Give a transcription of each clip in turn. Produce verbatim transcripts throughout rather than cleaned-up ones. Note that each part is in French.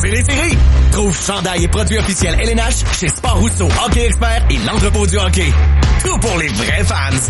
veux les tirer? Trouve chandail et produits officiels L N H chez Sport Rousseau, Hockey Expert et l'entrepôt du hockey. Tout pour les vrais fans.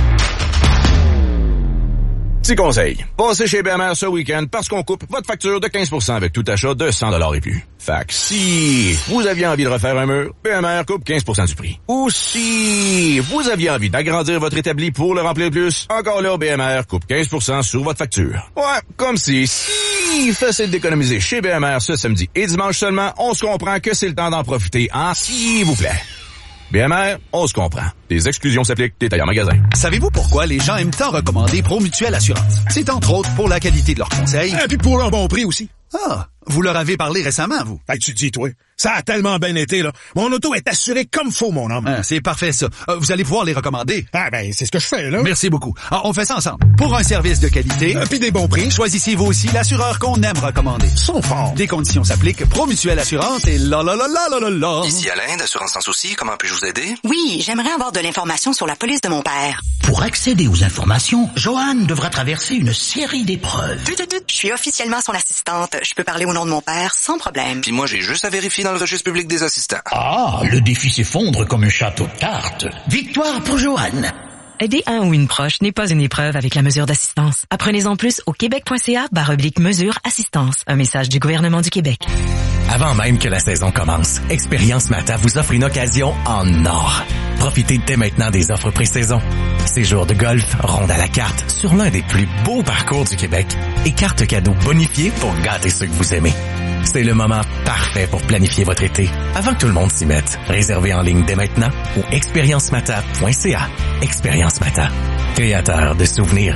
Petit conseil, passez chez B M R ce week-end parce qu'on coupe votre facture de quinze pour cent avec tout achat de cent dollars et plus. Fait que si vous aviez envie de refaire un mur, B M R coupe quinze pour cent du prix. Ou si vous aviez envie d'agrandir votre établi pour le remplir plus, encore là, B M R coupe quinze pour cent sur votre facture. Ouais, comme si, si facile d'économiser chez B M R ce samedi et dimanche seulement, on se comprend que c'est le temps d'en profiter, hein, s'il vous plaît. B M R, on se comprend. Les exclusions s'appliquent, détails en magasin. Savez-vous pourquoi les gens aiment tant recommander Promutuelle Assurance? C'est entre autres pour la qualité de leurs conseils. Et puis pour un bon prix aussi. Ah, vous leur avez parlé récemment, vous? Hey, tu te dis, toi, ça a tellement bien été, là. Mon auto est assurée comme faut, mon homme. Ah, c'est parfait, ça. Euh, vous allez pouvoir les recommander. Ah, ben, c'est ce que je fais, là. Merci beaucoup. Ah, on fait ça ensemble. Pour un service de qualité... Euh, puis des bons prix. Choisissez vous aussi l'assureur qu'on aime recommander. Ils sont forts. Des conditions s'appliquent. Promutuelle Assurance et la la la la la la la. Ici Alain, d'Assurance Sans Souci. Comment puis-je vous aider? Oui, j'aimerais avoir de l'information sur la police de mon père. Pour accéder aux informations, Joanne devra traverser une série d'épreuves. Je suis officiellement son assistante. Je peux parler au nom de mon père sans problème. Puis moi, j'ai juste à vérifier dans le registre public des assistants. Ah, le défi s'effondre comme un château de cartes. Victoire pour Joanne. Aider un ou une proche n'est pas une épreuve avec la mesure d'assistance. Apprenez-en plus au québec.ca barre oblique mesure assistance. Un message du gouvernement du Québec. Avant même que la saison commence, Expérience Mata vous offre une occasion en or. Profitez dès maintenant des offres pré-saison. Séjour de golf, ronde à la carte sur l'un des plus beaux parcours du Québec et carte cadeau bonifiée pour gâter ceux que vous aimez. C'est le moment parfait pour planifier votre été. Avant que tout le monde s'y mette, réservez en ligne dès maintenant au expérience mata point c a. Expérience Mata, créateur de souvenirs.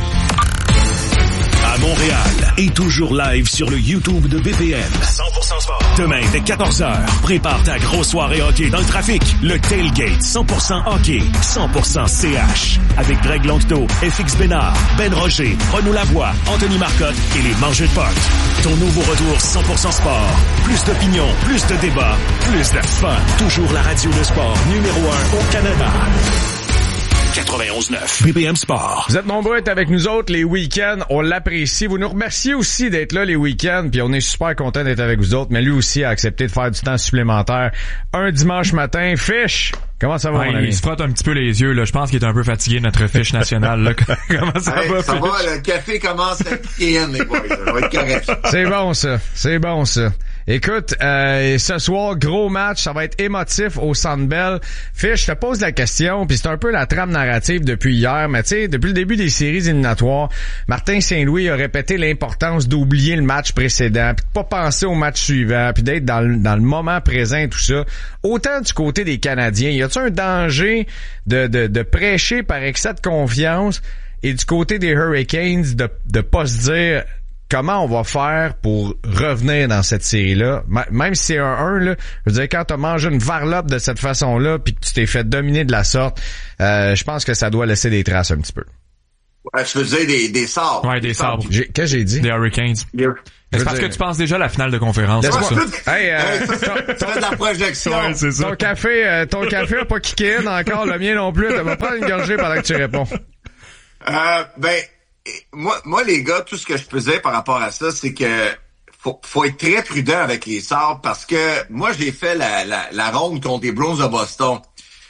À Montréal et toujours live sur le YouTube de B P M. cent pour cent sport. Demain dès quatorze heures, prépare ta grosse soirée hockey dans le trafic. Le Tailgate cent pour cent hockey, cent pour cent C H. Avec Greg Longteau, F X Bénard, Ben Roger, Renaud Lavoie, Anthony Marcotte et les Mangeux de Pote. Ton nouveau retour cent pour cent sport. Plus d'opinion, plus de débats, plus de fun. Toujours la radio de sport numéro un au Canada. quatre-vingt-onze neuf B P M Sport. Vous êtes nombreux à être avec nous autres les week-ends. On l'apprécie. Vous nous remerciez aussi d'être là les week-ends. Puis on est super content d'être avec vous autres. Mais lui aussi a accepté de faire du temps supplémentaire un dimanche matin. Fish! Comment ça va, ouais, mon ami? Il se frotte un petit peu les yeux, là. Je pense qu'il est un peu fatigué, notre fiche nationale, là. Comment ça hey, va, ça Fish? va, le café commence à piquer, les boys. Ça va être correct. C'est bon, ça. C'est bon, ça. Écoute, euh, ce soir, gros match, ça va être émotif au Centre Bell. Fish, je te pose la question, puis c'est un peu la trame narrative depuis hier, mais tu sais, depuis le début des séries éliminatoires, Martin Saint-Louis a répété l'importance d'oublier le match précédent, puis de pas penser au match suivant, puis d'être dans le, dans le moment présent et tout ça. Autant du côté des Canadiens, y a-t-il un danger de, de, de prêcher par excès de confiance, et du côté des Hurricanes, de, de pas se dire comment on va faire pour revenir dans cette série-là, même si c'est un un, là, je veux dire, quand t'as mangé une varlope de cette façon-là, puis que tu t'es fait dominer de la sorte, euh, je pense que ça doit laisser des traces un petit peu. Ouais, je faisais des, des sabres. Ouais, des sabres. J'ai, qu'est-ce que j'ai dit? Des Hurricanes. Yeah. C'est parce dire... que tu penses déjà à la finale de conférence. C'est ça. Hey, euh, hey, ça, ton, ton, de la projection. Ouais, c'est ça. Ton café, euh, ton café a pas kické in encore, le mien non plus. Tu vas prendre une gorgée pendant que tu réponds. Euh, ben, moi, moi, les gars, tout ce que je faisais par rapport à ça, c'est que faut, faut être très prudent avec les sabres parce que moi, j'ai fait la, la, la ronde contre les Bruins de Boston.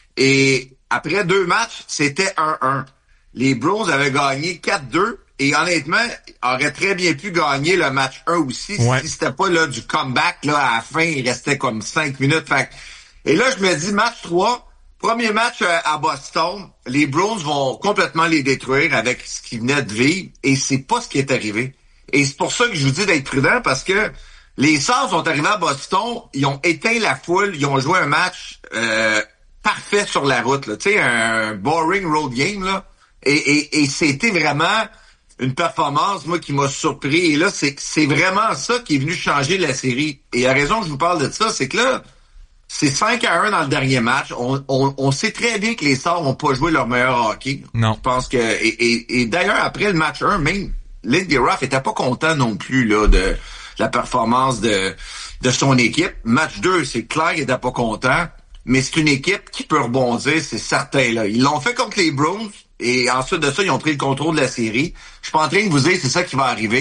Et après deux matchs, c'était un un. Les Bruins avaient gagné quatre deux. Et honnêtement, auraient très bien pu gagner le match un aussi ouais. si c'était pas là du comeback. Là, à la fin, il restait comme cinq minutes. Fait, et là, je me dis, match trois, premier match à Boston, les Bruins vont complètement les détruire avec ce qu'ils venaient de vivre. Et c'est pas ce qui est arrivé. Et c'est pour ça que je vous dis d'être prudent, parce que les Sabres sont arrivés à Boston, ils ont éteint la foule, ils ont joué un match euh, parfait sur la route. Tu sais, un boring road game, là. Et, et, et c'était vraiment une performance, moi, qui m'a surpris. Et là, c'est, c'est vraiment ça qui est venu changer la série. Et la raison que je vous parle de ça, c'est que là, c'est cinq à un dans le dernier match. On, on, on sait très bien que les Sabres n'ont pas joué leur meilleur hockey. Non. Je pense que... Et, et, et d'ailleurs, après le match un, même Lindy Ruff était pas content non plus là de la performance de, de son équipe. Match deux, c'est clair qu'il était pas content. Mais c'est une équipe qui peut rebondir, c'est certain. Là. Ils l'ont fait contre les Bruins. Et ensuite de ça, ils ont pris le contrôle de la série. Je suis pas en train de vous dire que c'est ça qui va arriver.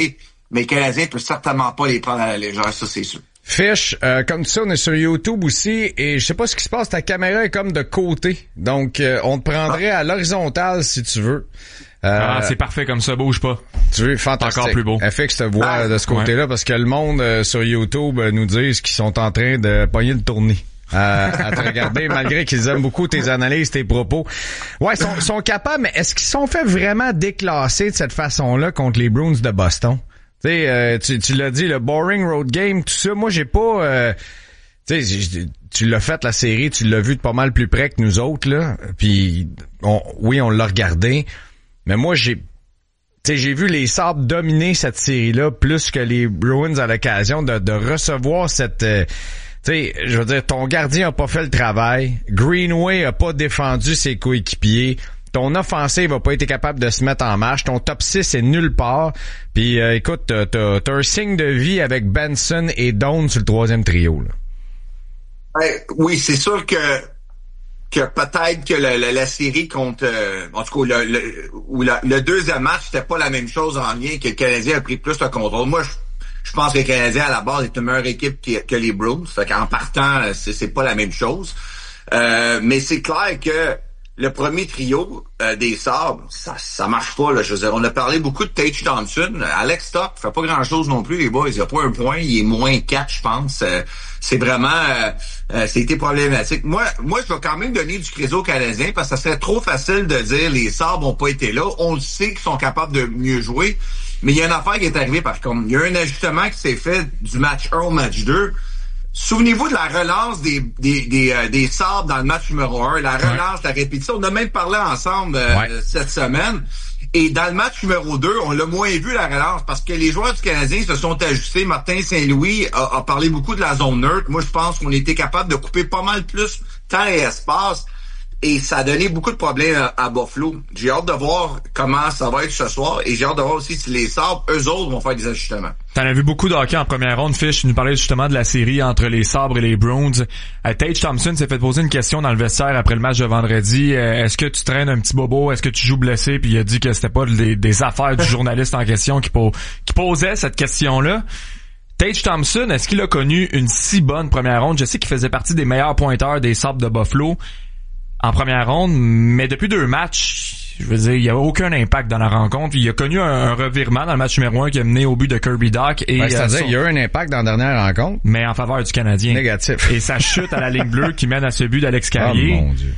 mais le Canadien peut certainement pas les prendre à la légère, ça c'est sûr. Fish, euh, comme tu sais, on est sur YouTube aussi, et je sais pas ce qui se passe, ta caméra est comme de côté, donc euh, on te prendrait à l'horizontale si tu veux. Euh, ah, c'est parfait comme ça, bouge pas. Tu veux, fantastique. Encore plus beau. F X te voit ah, de ce côté-là, ouais. Parce que le monde euh, sur YouTube euh, nous disent qu'ils sont en train de pogner le tournis. Euh, à te regarder, malgré qu'ils aiment beaucoup tes analyses, tes propos. Ouais, ils sont, sont capables, mais est-ce qu'ils sont fait vraiment déclasser de cette façon-là contre les Bruins de Boston? Tu sais, euh, tu, tu l'as dit, le boring road game, tout ça, moi j'ai pas... Euh, tu sais, tu l'as fait la série, tu l'as vu de pas mal plus près que nous autres, là. Puis, on, oui, on l'a regardé, mais moi j'ai... Tu sais, j'ai vu les Sabres dominer cette série-là plus que les Bruins à l'occasion de, de recevoir cette... Euh, tu sais, je veux dire, ton gardien a pas fait le travail. Greenway a pas défendu ses coéquipiers. Ton offensive a pas été capable de se mettre en marche. Ton top six est nulle part. Puis, euh, écoute, t'as, t'as, t'as un signe de vie avec Benson et Doan sur le troisième trio, là. Ben, oui, c'est sûr que que peut-être que la, la, la série contre... Euh, en tout cas, le, le, ou la, le deuxième match, c'était pas la même chose en lien, que le Canadien a pris plus le contrôle. Moi, je Je pense que le Canadien, à la base, est une meilleure équipe que, que les Bruins. Fait qu'en partant, c'est, c'est pas la même chose. Euh, mais c'est clair que le premier trio euh, des Sabres, ça, ça marche pas, là. Je veux dire, on a parlé beaucoup de Tage Thompson. Alex Stock fait pas grand-chose non plus, les boys. Il a pas un point. Il est moins quatre, je pense. Euh, c'est vraiment... Euh, euh, c'était problématique. Moi, moi, je vais quand même donner du crédit aux Canadiens parce que ça serait trop facile de dire les Sabres ont pas été là. On le sait qu'ils sont capables de mieux jouer. Mais il y a une affaire qui est arrivée par contre. Il y a un ajustement qui s'est fait du match un au match deux. Souvenez-vous de la relance des des des, euh, des Sabres dans le match numéro un, la relance, ouais. La répétition. On a même parlé ensemble euh, ouais. cette semaine. Et dans le match numéro deux, on l'a moins vu la relance parce que les joueurs du Canadien se sont ajustés. Martin Saint-Louis a, a parlé beaucoup de la zone neutre. Moi, je pense qu'on était capable de couper pas mal plus temps et espace. Et ça a donné beaucoup de problèmes à, à Buffalo. J'ai hâte de voir comment ça va être ce soir. Et j'ai hâte de voir aussi si les Sabres, eux autres, vont faire des ajustements. T'en as vu beaucoup de hockey en première ronde, Fish. Tu nous parlais justement de la série entre les Sabres et les Bruins. Euh, Tage Thompson s'est fait poser une question dans le vestiaire après le match de vendredi. Euh, est-ce que tu traînes un petit bobo? Est-ce que tu joues blessé? Puis il a dit que c'était pas des, des affaires du journaliste en question qui, po- qui posait cette question-là. Tage Thompson, est-ce qu'il a connu une si bonne première ronde? Je sais qu'il faisait partie des meilleurs pointeurs des Sabres de Buffalo en première ronde, mais depuis deux matchs, je veux dire, il n'y a aucun impact dans la rencontre. Il a connu un, un revirement dans le match numéro un qui a mené au but de Kirby Dach. Et ouais, c'est-à-dire, son... il y a eu un impact dans la dernière rencontre. Mais en faveur du Canadien. Négatif. Et sa chute à la ligne bleue qui mène à ce but d'Alex Carrier. Oh mon Dieu.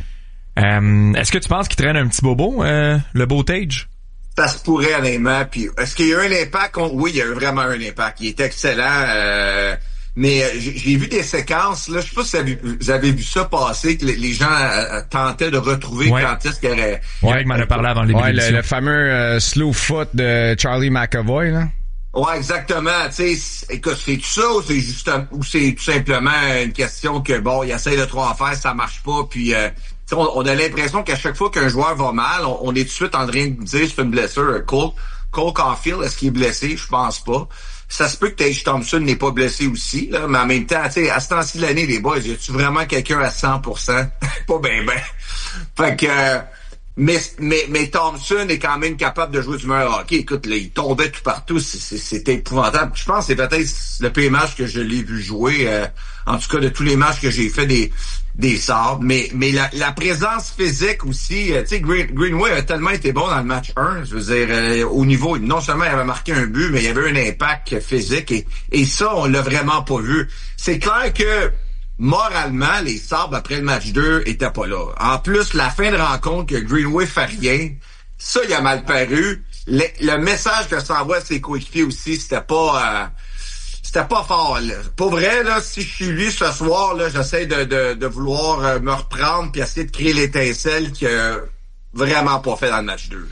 Euh, est-ce que tu penses qu'il traîne un petit bobo, euh, le beau Tage? Ça se pourrait, honnêtement. Puis, est-ce qu'il y a eu un impact? Oui, il y a eu vraiment un impact. Il est excellent. Euh... Mais euh, j'ai, j'ai vu des séquences, là, je sais pas si vous avez, vous avez vu ça passer, que les, les gens euh, tentaient de retrouver ouais. quand est-ce qu'il y aurait... Ouais, il m'en a parlé avant les Ouais, le, le fameux euh, slow foot de Charlie McAvoy, là. Ouais, exactement. Tu sais, écoute, c'est tout ça ou c'est juste ou c'est tout simplement une question que bon, il essaie de trop en faire, ça marche pas, puis euh, on, on a l'impression qu'à chaque fois qu'un joueur va mal, on, on est tout de suite en train de dire c'est une blessure. Cole, Cole Caulfield, est-ce qu'il est blessé? Je pense pas. Ça se peut que Tage Thompson n'est pas blessé aussi, là, mais en même temps, tu sais, à ce temps-ci de l'année, les boys, y a-tu vraiment quelqu'un à cent pour cent? Pas ben ben. Fait que, euh, mais, mais, mais Thompson est quand même capable de jouer du meilleur hockey. Écoute, là, il tombait tout partout, c'est, c'est, c'était épouvantable. Je pense que c'est peut-être le pire match que je l'ai vu jouer, euh, en tout cas de tous les matchs que j'ai fait des des Sabres. Mais, mais la, la présence physique aussi, euh, tu sais, Green, Greenway a tellement été bon dans le match un, je veux dire, euh, au niveau, non seulement il avait marqué un but, mais il y avait un impact physique et, et ça, on l'a vraiment pas vu. C'est clair que moralement, les Sabres, après le match deux, étaient pas là. En plus, la fin de rencontre, que Greenway fait rien, ça, il a mal paru. Le, le message que ça envoie à ses coéquipiers aussi, c'était pas... Euh, c'était pas fort, là. Pour vrai, là, si je suis lui ce soir, là, j'essaie de, de, de vouloir euh, me reprendre puis essayer de créer l'étincelle qu'il a vraiment pas fait dans le match deux, là.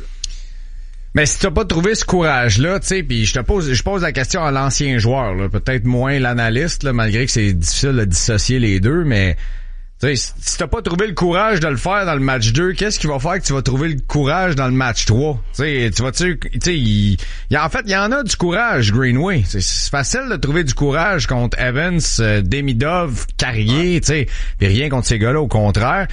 Mais si t'as pas trouvé ce courage-là, tu sais, puis je te pose, je pose la question à l'ancien joueur, là, peut-être moins l'analyste, là, malgré que c'est difficile de dissocier les deux, mais tu sais, si t'as pas trouvé le courage de le faire dans le match deux, qu'est-ce qui va faire que tu vas trouver le courage dans le match trois? Tu sais, tu vas tu sais, il, il, en fait, il y en a du courage, Greenway. C'est, c'est facile de trouver du courage contre Evans, euh, Demidov, Carrier, tu sais, puis rien contre ces gars-là, au contraire.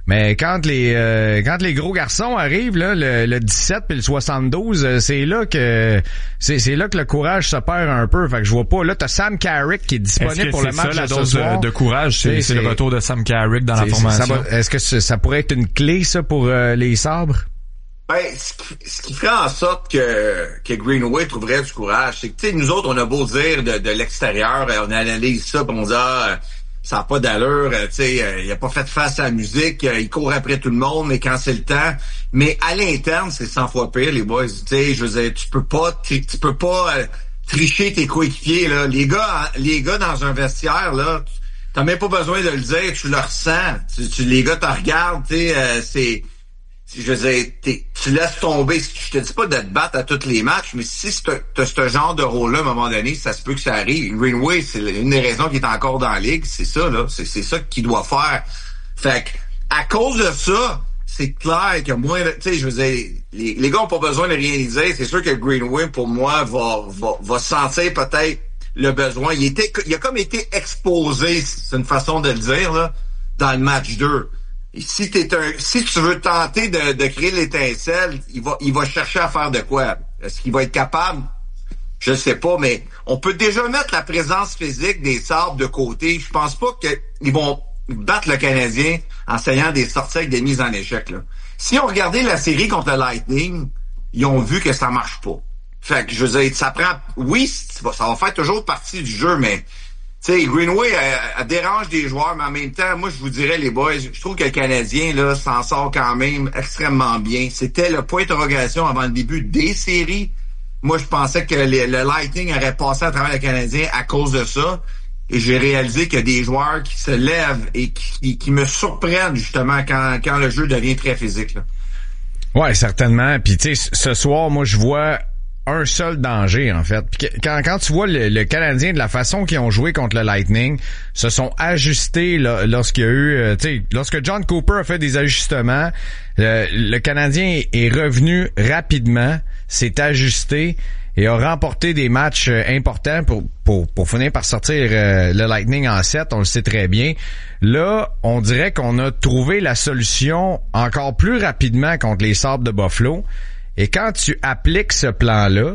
Mais quand les euh, quand les gros garçons arrivent, là, le, le dix-sept puis le soixante-douze, euh, c'est là que c'est, c'est là que le courage se perd un peu. Fait que je vois pas. Là, t'as Sam Carrick qui est disponible est-ce pour que le c'est match ça, la de dose ce soir. de, de courage, c'est, c'est, c'est le retour de Sam Carrick dans la formation. Ça va, est-ce que ça, ça pourrait être une clé, ça, pour euh, les Sabres? Ben, ce qui, ce qui ferait en sorte que, que Greenway trouverait du courage, c'est que, tu sais, nous autres, on a beau dire de, de l'extérieur, on analyse ça, pis on dit, ah, ça n'a pas d'allure, tu sais, il a pas fait face à la musique, il court après tout le monde, mais quand c'est le temps. Mais à l'interne, c'est cent fois pire, les boys. Tu sais, je veux dire, tu peux pas, tu peux pas euh, tricher tes coéquipiers, là. Les gars, les gars dans un vestiaire, là, t'as même pas besoin de le dire, tu le ressens. Tu, tu, les gars te regardent, tu sais, euh, c'est... Je veux dire, tu laisses tomber. Je te dis pas de te battre à tous les matchs, mais si tu as ce genre de rôle-là, à un moment donné, ça se peut que ça arrive. Greenway, c'est une des raisons qu'il est encore dans la ligue. C'est ça, là. C'est, c'est ça qu'il doit faire. Fait que, à cause de ça, c'est clair que moi, tu sais, je veux dire, les, les gars ont pas besoin de rien dire. C'est sûr que Greenway, pour moi, va, va, va sentir peut-être le besoin. Il était, il a comme été exposé, c'est une façon de le dire, là, dans le match deux. Et si t'es un, si tu veux tenter de, de créer l'étincelle, il va, il va chercher à faire de quoi? Est-ce qu'il va être capable? Je sais pas, mais on peut déjà mettre la présence physique des Sabres de côté. Je pense pas qu'ils vont battre le Canadien en essayant des sorties avec des mises en échec, là. Si on regardait la série contre le Lightning, ils ont vu que ça marche pas. Fait que, je veux dire, ça prend, oui, ça va faire toujours partie du jeu, mais tu sais, Greenway, elle, elle dérange des joueurs, mais en même temps, moi, je vous dirais, les boys, je trouve que le Canadien, là, s'en sort quand même extrêmement bien. C'était le point d'interrogation avant le début des séries. Moi, je pensais que les, le Lightning aurait passé à travers le Canadien à cause de ça. Et j'ai réalisé qu'il y a des joueurs qui se lèvent et qui, qui me surprennent, justement, quand, quand le jeu devient très physique, là. Ouais, certainement. Puis, tu sais, ce soir, moi, je vois un seul danger, en fait. Puis quand, quand tu vois le, le Canadien, de la façon qu'ils ont joué contre le Lightning, se sont ajustés là, lorsqu'il y a eu, euh, tu sais, lorsque John Cooper a fait des ajustements, le, le Canadien est revenu rapidement, s'est ajusté et a remporté des matchs importants pour pour pour finir par sortir euh, le Lightning en sept, on le sait très bien. Là, on dirait qu'on a trouvé la solution encore plus rapidement contre les Sabres de Buffalo. Et quand tu appliques ce plan-là,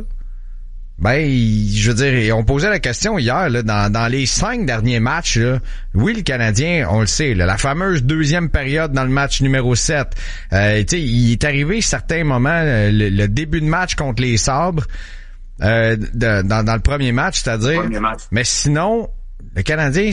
ben, je veux dire, on posait la question hier, là, dans, dans les cinq derniers matchs, là, oui, le Canadien, on le sait, là, la fameuse deuxième période dans le match numéro sept, euh, tu sais, il est arrivé certains moments, le, le début de match contre les Sabres, euh, de, dans, dans le premier match, c'est-à-dire, mais sinon, le Canadien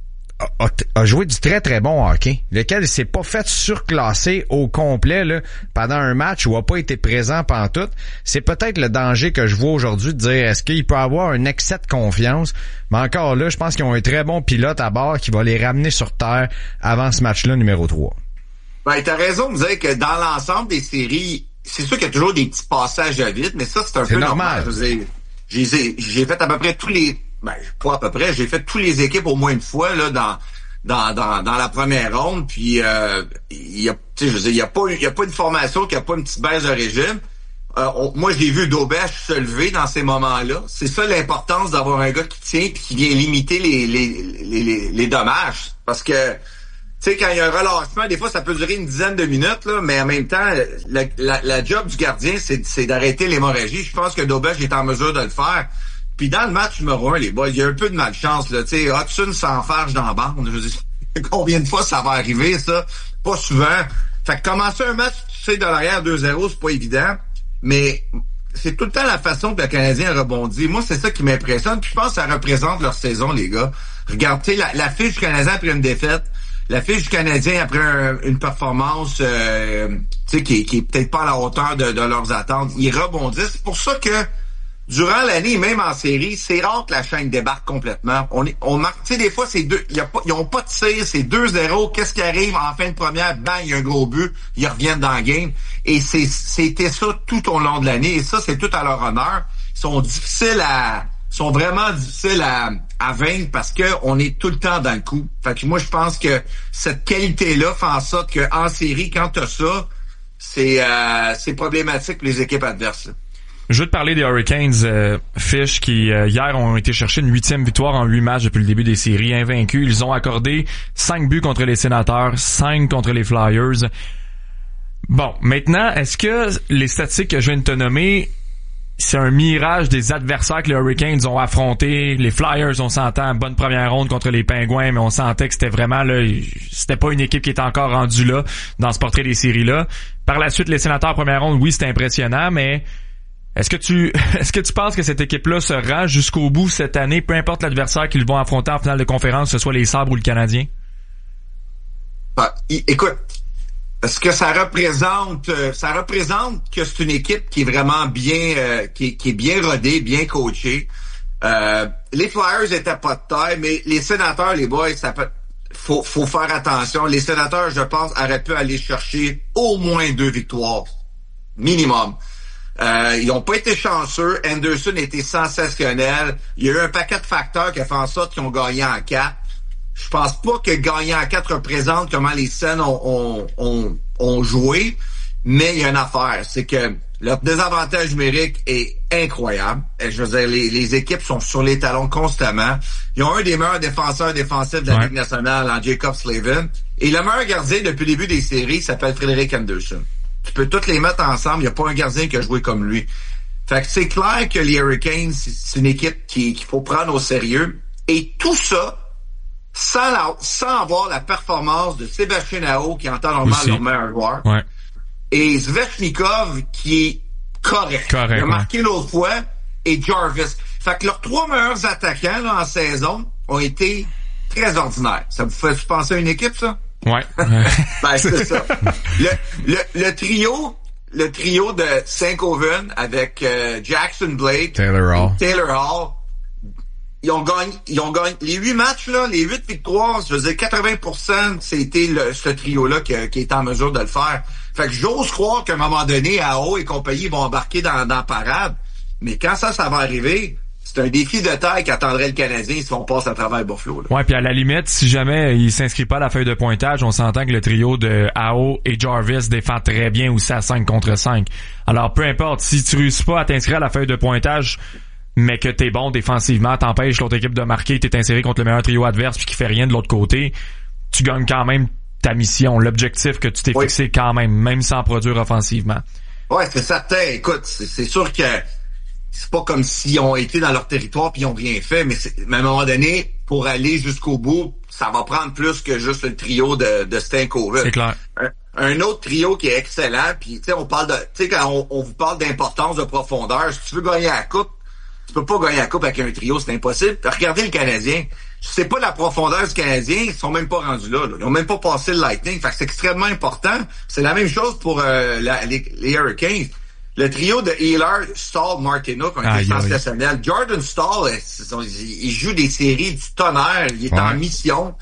A, a joué du très très bon hockey, lequel s'est pas fait surclasser au complet là, pendant un match où a pas été présent pantoute. C'est peut-être le danger que je vois aujourd'hui de dire est-ce qu'il peut avoir un excès de confiance, mais encore là, je pense qu'ils ont un très bon pilote à bord qui va les ramener sur terre avant ce match-là numéro trois. Ben, t'as raison de dire que dans l'ensemble des séries, c'est sûr qu'il y a toujours des petits passages à vide, mais ça, c'est un c'est peu normal. normal. Je veux dire, j'ai, j'ai fait à peu près tous les Ben, pas à peu près. J'ai fait tous les équipes au moins une fois là dans dans dans, dans la première ronde. Puis euh, il y a, tu sais, je veux dire, il y a pas il y a pas une formation qui a pas une petite baisse de régime. Euh, on, moi, j'ai vu Dobech se lever dans ces moments-là. C'est ça l'importance d'avoir un gars qui tient puis qui vient limiter les les les les, les dommages. Parce que tu sais, quand il y a un relâchement, des fois, ça peut durer une dizaine de minutes, là, mais en même temps, la, la, la job du gardien, c'est, c'est d'arrêter l'hémorragie. Je pense que Dobech est en mesure de le faire. Puis dans le match numéro un, les boys, il y a un peu de malchance, là. Tu sais, Hudson s'enfarge dans la bande. Je veux dire, combien de fois ça va arriver, ça? Pas souvent. Fait que commencer un match, tu sais, de l'arrière deux zéro, c'est pas évident. Mais c'est tout le temps la façon que le Canadien rebondit. Moi, c'est ça qui m'impressionne. Puis je pense que ça représente leur saison, les gars. Regardez la, la fiche du Canadien après une défaite. La fiche du Canadien après un, une performance euh, tu sais, qui, qui est peut-être pas à la hauteur de, de leurs attentes. Ils rebondissent. C'est pour ça que durant l'année, même en série, c'est rare que la chaîne débarque complètement. On est, on marque, tu sais, des fois, c'est deux, y a pas, ils ont pas de tir, c'est deux zéro. Qu'est-ce qui arrive en fin de première? Bang, il y a un gros but. Ils reviennent dans le game. Et c'est, c'était ça tout au long de l'année. Et ça, c'est tout à leur honneur. Ils sont difficiles à, sont vraiment difficiles à, à vaincre parce que on est tout le temps dans le coup. Fait que moi, je pense que cette qualité-là fait en sorte qu'en série, quand t'as ça, c'est, euh, c'est problématique pour les équipes adverses, là. Je veux te parler des Hurricanes, euh, Fish, qui euh, hier ont été chercher une huitième victoire en huit matchs depuis le début des séries, invaincus. Ils ont accordé cinq buts contre les Sénateurs, cinq contre les Flyers. Bon, maintenant, est-ce que les statistiques que je viens de te nommer, c'est un mirage des adversaires que les Hurricanes ont affrontés? Les Flyers, on s'entend, bonne première ronde contre les Pingouins, mais on sentait que c'était vraiment là, c'était pas une équipe qui était encore rendue là dans ce portrait des séries-là. Par la suite, les Sénateurs première ronde, oui, c'était impressionnant, mais est-ce que tu est-ce que tu penses que cette équipe-là se rend jusqu'au bout cette année, peu importe l'adversaire qu'ils vont affronter en finale de conférence, que ce soit les Sabres ou le Canadien? Bah, écoute, ce que ça représente, euh, ça représente que c'est une équipe qui est vraiment bien, euh, qui, qui est bien rodée, bien coachée. Euh, les Flyers étaient pas de taille, mais les Sénateurs, les boys, ça peut, faut, faut faire attention. Les Sénateurs, je pense, auraient pu aller chercher au moins deux victoires, minimum. Euh, ils n'ont pas été chanceux. Anderson a été sensationnel. Il y a eu un paquet de facteurs qui a fait en sorte qu'ils ont gagné en quatre. Je pense pas que gagner en quatre représente comment les scènes ont, ont, ont, ont joué, mais il y a une affaire, c'est que leur désavantage numérique est incroyable. Et je veux dire, les, les équipes sont sur les talons constamment. Ils ont un des meilleurs défenseurs défensifs de la ouais. Ligue nationale en Jacob Slavin. Et le meilleur gardien depuis le début des séries s'appelle Frederik Anderson. Tu peux toutes les mettre ensemble, il n'y a pas un gardien qui a joué comme lui. Fait que c'est clair que les Hurricanes, c'est une équipe qui, qu'il faut prendre au sérieux. Et tout ça, sans, la, sans avoir la performance de Sébastien Aho, qui entend normalement leur meilleur joueur, ouais. et Svechnikov, qui est correct. correct il a marqué ouais. l'autre fois, et Jarvis. Fait que leurs trois meilleurs attaquants là, en saison ont été très ordinaires. Ça vous fait penser à une équipe, ça? Ouais. ben, c'est ça. Le, le, le trio, le trio de Saint-Coven avec euh, Jackson Blake, Taylor Hall. Taylor Hall, ils ont gagné, ils ont gagné les huit matchs là, les huit victoires, je veux dire quatre-vingts pour cent, c'était le, ce trio-là qui, qui est en mesure de le faire. Fait que j'ose croire qu'à un moment donné, Aho et compagnie vont embarquer dans, dans la parade, mais quand ça, ça va arriver, c'est un défi de taille qu'attendrait le Canadien si on passe à travers Buffalo. Là. Ouais, puis à la limite, si jamais il s'inscrit pas à la feuille de pointage, on s'entend que le trio de Aho et Jarvis défend très bien aussi à cinq contre cinq. Alors peu importe, si tu réussis pas à t'inscrire à la feuille de pointage, mais que t'es bon défensivement, t'empêches l'autre équipe de marquer, t'es inséré contre le meilleur trio adverse puis qui fait rien de l'autre côté, tu gagnes quand même ta mission, l'objectif que tu t'es oui. fixé quand même, même sans produire offensivement. Ouais, c'est certain. Écoute, c'est, c'est sûr que c'est pas comme s'ils ont été dans leur territoire puis ils ont rien fait, mais, c'est, mais à un moment donné, pour aller jusqu'au bout, ça va prendre plus que juste le trio de, de Stankovic. C'est clair. Un, un autre trio qui est excellent, puis tu sais, on parle de, tu sais, quand on, on vous parle d'importance, de profondeur, si tu veux gagner la coupe, tu peux pas gagner la coupe avec un trio, c'est impossible. Regardez le Canadien. C'est pas la profondeur du Canadien, ils sont même pas rendus là, là. Ils ont même pas passé le Lightning. Fait que c'est extrêmement important. C'est la même chose pour euh, la, les, les Hurricanes. Le trio de Healer, Stahl, Martinook ont été sensationnels. Jordan Stahl, il joue des séries du tonnerre. Il est ouais. en mission.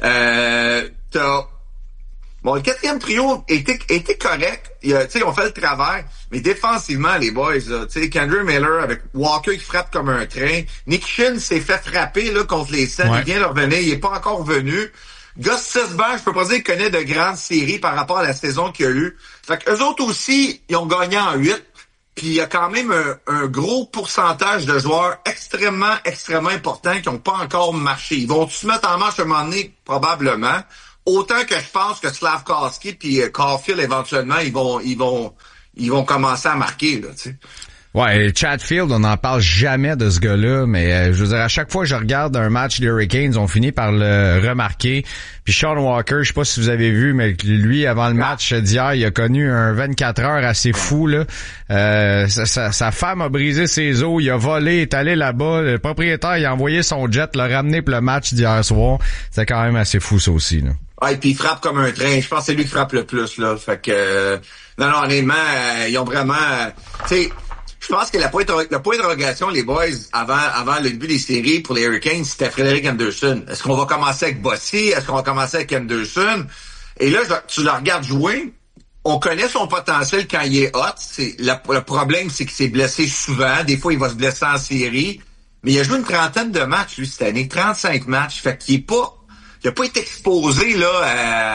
Euh, t'as Bon, le quatrième trio était, était correct. Tu sais, ils ont fait le travers. Mais défensivement, les boys, tu sais, Kendra Miller avec Walker qui frappe comme un train. Nick Shin s'est fait frapper, là, contre les Sens. Ouais. Il vient de revenir. Il est pas encore venu. Gus Sisberg, je peux pas dire qu'il connaît de grandes séries par rapport à la saison qu'il y a eu. Fait qu'eux autres aussi, ils ont gagné en huit. Puis il y a quand même un, un gros pourcentage de joueurs extrêmement, extrêmement importants qui n'ont pas encore marché. Ils vont se mettre en marche à un moment donné, probablement. Autant que je pense que Slavkovski puis Caulfield, éventuellement, ils vont, ils vont, ils vont commencer à marquer, là, tu sais. Ouais, Chatfield, on n'en parle jamais de ce gars-là, mais euh, je veux dire, à chaque fois que je regarde un match des Hurricanes, on finit par le remarquer. Puis Sean Walker, je sais pas si vous avez vu, mais lui, avant le match d'hier, il a connu un vingt-quatre heures assez fou, là. Euh, sa, sa, sa femme a brisé ses os, il a volé, est allé là-bas, le propriétaire, il a envoyé son jet, l'a ramené pour le match d'hier soir. C'était quand même assez fou, ça aussi, là. Ouais, puis il frappe comme un train. Je pense que c'est lui qui frappe le plus, là. Fait que, euh, non, non, honnêtement, euh, ils ont vraiment, euh, tu sais, je pense que la point, le point d'interrogation, les boys, avant, avant le début des séries pour les Hurricanes, c'était Frederik Anderson. Est-ce qu'on va commencer avec Bossy? Est-ce qu'on va commencer avec Anderson? Et là, je, tu le regardes jouer. On connaît son potentiel quand il est hot. C'est, la, le problème, c'est qu'il s'est blessé souvent. Des fois, il va se blesser en série. Mais il a joué une trentaine de matchs, lui, cette année. trente-cinq matchs. Fait qu'il est pas, il a pas été exposé, là, à,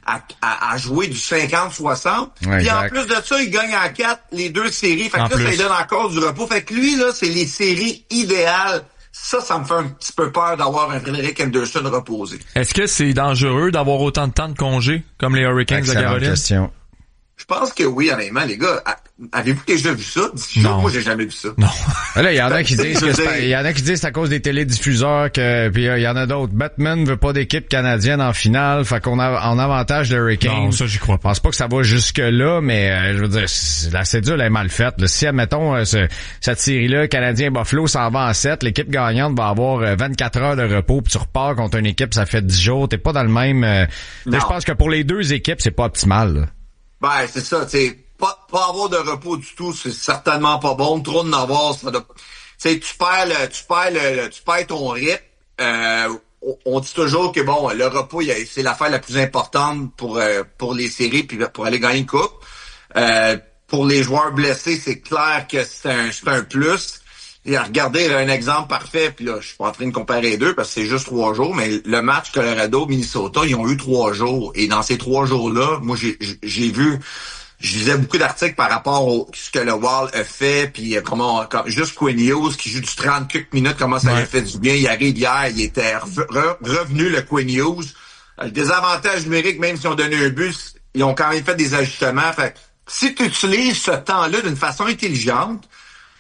à, à, à jouer du cinquante soixante. Ouais, puis en exact. plus de ça, il gagne en quatre les deux séries. Fait que En là, plus. ça lui donne encore du repos. Fait que lui, là, c'est les séries idéales. Ça, ça me fait un petit peu peur d'avoir un Frédéric Anderson reposé. Est-ce que c'est dangereux d'avoir autant de temps de congé comme les Hurricanes de Excellente Caroline? question. Je pense que oui, honnêtement, les gars. A- Avez-vous déjà vu ça? Dis-le, Non. moi, j'ai jamais vu ça. Non. Là, il y en a qui Je disent que veux c'est, dire- pas- il y en a qui disent que c'est à cause des télédiffuseurs que, puis euh, il y en a d'autres. Batman veut pas d'équipe canadienne en finale, fait qu'on a en avantage de Hurricanes. Non, ça, j'y crois Je pense pas que ça va jusque là, mais euh, je veux dire, c'est- la cédule est mal faite. Là. Si admettons euh, ce- cette série-là, Canadien Buffalo s'en va en sept, l'équipe gagnante va avoir euh, vingt-quatre heures de repos, puis tu repars contre une équipe, ça fait dix jours. T'es pas dans le même. Euh, là, je pense que pour les deux équipes, c'est pas optimal. Là. Ben, c'est ça, tu sais, pas, pas avoir de repos du tout, c'est certainement pas bon. Trop d'en avoir, ça doit... Tu sais, tu perds le, tu perds le, le- tu perds ton rythme. Euh, on, on dit toujours que bon, le repos, il y a- c'est l'affaire la plus importante pour, euh, pour les séries puis pour aller gagner une coupe. Euh, pour les joueurs blessés, c'est clair que c'est un, c'est un plus. Et à regarder là, un exemple parfait, puis là, je suis pas en train de comparer les deux parce que c'est juste trois jours, mais le match Colorado-Minnesota, ils ont eu trois jours. Et dans ces trois jours-là, moi, j'ai, j'ai vu, je lisais beaucoup d'articles par rapport au ce que le Wild a fait, puis euh, comment, comme, juste Quinn Hughes qui joue du trente quelques minutes, comment ça Ouais. lui a fait du bien. Il arrive hier, il était re- re- revenu le Quinn Hughes. Euh, Le désavantage numérique, même si on donnait un but, ils ont quand même fait des ajustements. Fait que si tu utilises ce temps-là d'une façon intelligente,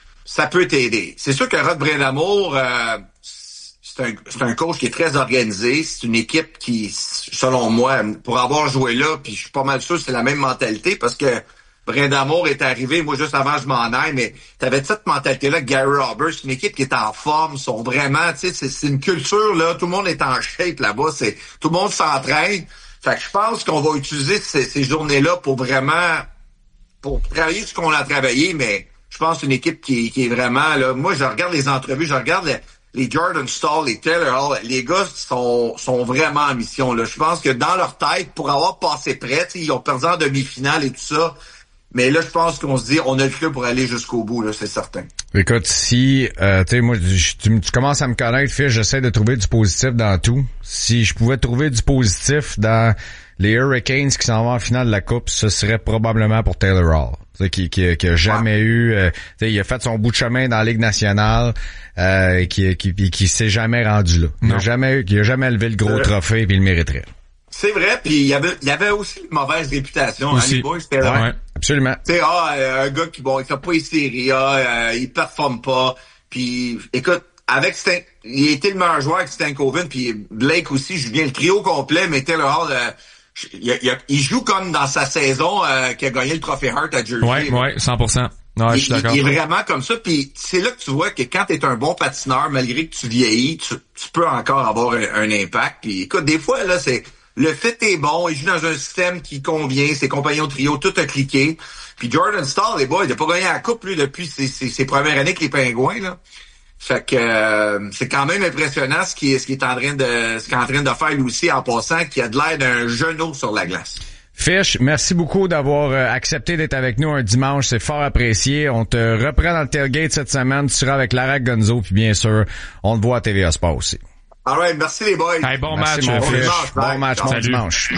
ça peut t'aider. C'est sûr que Rod Brindamour, euh, c'est un, c'est un coach qui est très organisé. C'est une équipe qui, selon moi, pour avoir joué là, puis je suis pas mal sûr que c'est la même mentalité parce que Brindamour est arrivé, moi juste avant je m'en aille, mais t'avais cette mentalité-là, Gary Roberts, une équipe qui est en forme, sont vraiment, tu sais, c'est, c'est une culture, là, tout le monde est en shape là-bas, c'est tout le monde s'entraîne. Fait que je pense qu'on va utiliser ces, ces journées-là pour vraiment, pour travailler ce qu'on a travaillé, mais je pense que c'est une équipe qui, qui est vraiment, là, moi je regarde les entrevues, je regarde les, les Jordan Staal, les Taylor Hall, les gars sont, sont vraiment en mission, là. Je pense que dans leur tête, pour avoir passé près, tu sais, ils ont perdu en demi-finale et tout ça, mais là, je pense qu'on se dit, on a le cru pour aller jusqu'au bout, là, c'est certain. Écoute, si, euh, tu sais, moi, je- tu, tu commences à me connaître, Fish, j'essaie de trouver du positif dans tout. Si je pouvais trouver du positif dans les Hurricanes qui s'en vont en finale de la Coupe, ce serait probablement pour Taylor Hall. Tu sais, qui, qui, qui a jamais ouais. eu, euh, tu sais, il a fait son bout de chemin dans la Ligue nationale, euh, qui, qui, qui, qui s'est jamais rendu là. Il a jamais eu, il a jamais levé le gros euh... trophée, puis il le mériterait. C'est vrai, puis il y avait, il y avait aussi une mauvaise réputation. Hein, les boys, c'était ouais, absolument. Tu sais, ah, un gars qui, bon, il fait pas les séries, ah, euh, il performe pas. Puis, écoute, avec Stan, il était le meilleur joueur avec Stankoven, puis Blake aussi, je viens le trio complet, mais Taylor Hall, euh, il, il, il joue comme dans sa saison euh, qui a gagné le trophée Hart à Jersey. Ouais, ouais, cent pour cent. Ouais, il, je suis d'accord. Il est vraiment comme ça, puis c'est là que tu vois que quand t'es un bon patineur, malgré que tu vieillis, tu, tu peux encore avoir un, un impact. Puis écoute, des fois, là, c'est... Le fit est bon, il joue dans un système qui convient, ses compagnons de trio, tout a cliqué. Puis Jordan Staal, les boys, il a pas gagné la coupe, lui, depuis ses, ses, ses premières années avec les Pingouins, là. Fait que euh, c'est quand même impressionnant ce qu'il ce qu'il est en train de ce qu'il est en train de faire lui aussi en passant, qui a de l'air d'un genou sur la glace. Fish, merci beaucoup d'avoir euh, accepté d'être avec nous un dimanche, c'est fort apprécié. On te reprend dans le tailgate cette semaine, tu seras avec Lara Gonzo, puis bien sûr, on te voit à T V A Sport aussi. All right, merci les boys. Hey, bon merci, match, mon Fish. Fish. Bon Bye. match, bon Salut. dimanche.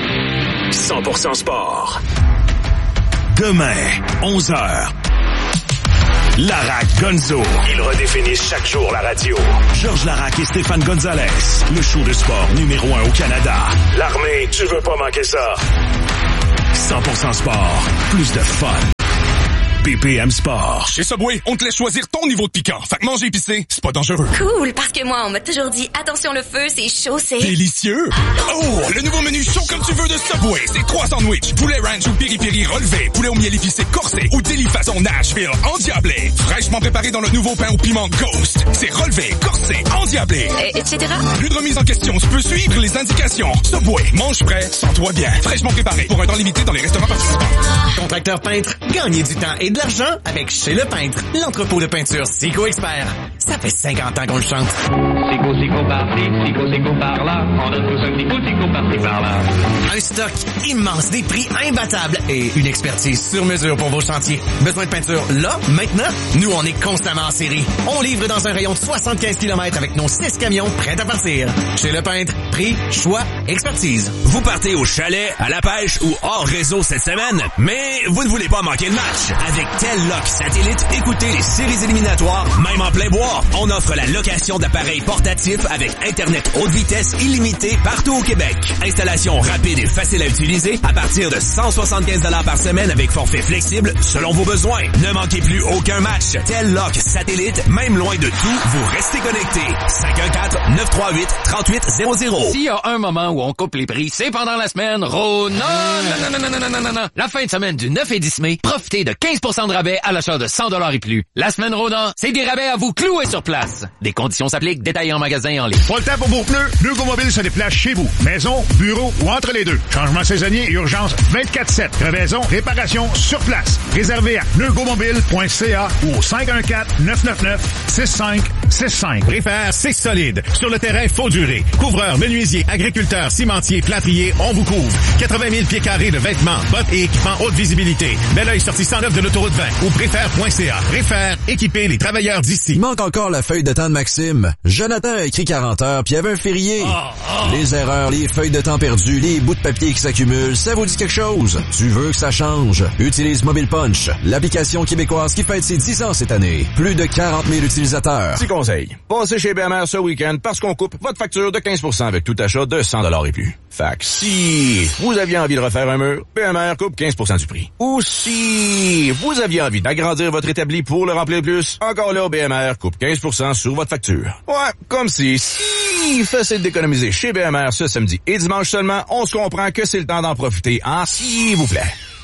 cent pour cent sport. Demain, onze heures. Larac Gonzo. Ils redéfinissent chaque jour la radio. Georges Larac et Stéphane Gonzalez. Le show de sport numéro un au Canada. L'armée, tu veux pas manquer ça. cent pour cent sport. Plus de fun. B P M Sport. Chez Subway, on te laisse choisir ton niveau de piquant. Fait que manger épicé, c'est pas dangereux. Cool, parce que moi, on m'a toujours dit, attention le feu, c'est chaud, c'est... Délicieux! Oh, le nouveau menu chaud comme tu veux de Subway. C'est trois sandwichs, poulet ranch ou piri-piri relevé, poulet au miel épicé corsé ou délit façon Nashville endiablé. Fraîchement préparé dans le nouveau pain au piment Ghost. C'est relevé, corsé, endiablé. Et, et cetera. Plus de remise en question, tu peux suivre les indications. Subway, mange frais, sens-toi bien. Fraîchement préparé pour un temps limité dans les restaurants participants. Contracteur peintre, gagnez du temps et de l'argent avec Chez Le Peintre, l'entrepôt de peinture Sico Expert. ça fait cinquante ans qu'on le chante. Sico, sico par-ci, sico, sico par-là. On donne tous un sico, sico par-ci, par-là. Un stock immense, des prix imbattables et une expertise sur mesure pour vos chantiers. Besoin de peinture là, maintenant? Nous, on est constamment en série. On livre dans un rayon de soixante-quinze kilomètres avec nos six camions prêts à partir. Chez Le Peintre, prix, choix, expertise. Vous partez au chalet, à la pêche ou hors réseau cette semaine, mais vous ne voulez pas manquer le match. Avec Telloc Satellite, écoutez les séries éliminatoires, même en plein bois. On offre la location d'appareils portatifs avec Internet haute vitesse illimité partout au Québec. Installation rapide et facile à utiliser à partir de cent soixante-quinze dollars par semaine avec forfait flexible selon vos besoins. Ne manquez plus aucun match. Telloc Satellite, même loin de tout, vous restez connectés. cinq un quatre, neuf trois huit, trois huit zéro zéro. S'il y a un moment où on coupe les prix, c'est pendant la semaine Ro... Non, non, non, non, non, non, non, non, non. La fin de semaine du neuf et dix mai, profitez de quinze pour cent de rabais à l'achat de cent dollars et plus. La semaine Ronan, c'est des rabais à vous clouer sur place. Des conditions s'appliquent, détaillés en magasin et en ligne. Pas le temps pour vos pneus? Neugo Mobile se déplace chez vous. Maison, bureau ou entre les deux. Changement saisonnier et urgence vingt-quatre sept. Crevaison, réparation sur place. Réservé à neugomobile point c a ou au cinq un quatre, neuf neuf neuf, six cinq six cinq. Préfère, c'est solide. Sur le terrain, faut durer. Couvreurs, menuisiers, agriculteurs, cimentiers, plâtriers, on vous couvre. quatre-vingt mille pieds carrés de vêtements, bottes et équipements haute visibilité. Bel oeil sortie cent neuf de l'autoroute vingt ou préfère point c a. Préfère, équiper les travailleurs d'ici. Il manque encore la feuille de temps de Maxime. Jonathan a écrit quarante heures puis il y avait un férié. Oh, oh. Les erreurs, les feuilles de temps perdues, les bouts de papier qui s'accumulent, ça vous dit quelque chose? Tu veux que ça change? Utilise Mobile Punch, l'application québécoise qui fête ses dix ans cette année. Plus de quarante mille utilisateurs. Petit conseil. Passez chez B M R ce week-end parce qu'on coupe votre facture de quinze pour cent avec tout achat de cent dollars et plus. Fait que si vous aviez envie de refaire un mur, B M R coupe quinze pour cent du prix. Ou si vous aviez envie d'agrandir votre établi pour le remplir plus, encore là, B M R coupe quinze pour cent sur votre facture. Ouais, comme si, si facile d'économiser chez B M R ce samedi et dimanche seulement, on se comprend que c'est le temps d'en profiter, hein, s'il vous plaît.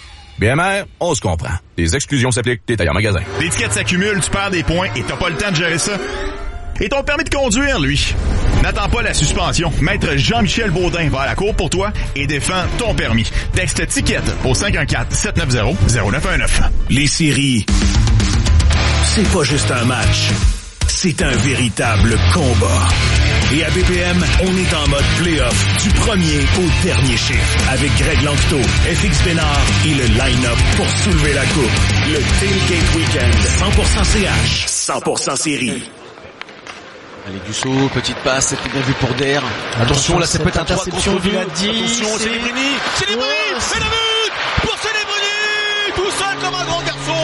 B M R, on se comprend. Les exclusions s'appliquent, détail en magasin. L'étiquette s'accumule, tu perds des points et t'as pas le temps de gérer ça. Et ton permis de conduire, lui. N'attends pas la suspension. Maître Jean-Michel Baudin va à la cour pour toi et défend ton permis. Texte ticket au cinq un quatre, sept neuf zéro, zéro neuf un neuf. Les séries, c'est pas juste un match. C'est un véritable combat. Et à B P M, on est en mode play-off du premier au dernier chiffre avec Greg Lanctot, F X Bénard et le line-up pour soulever la coupe. Le Tailgate Weekend, cent pour cent C H, cent pour cent série. Allez, Dussault, petite passe, c'était bien vu pour Der. Attention, là, c'est peut-être interception du Ladi. Attention, Célébrini. Célébrini, c'est la but pour Célébrini, tout seul comme un grand garçon.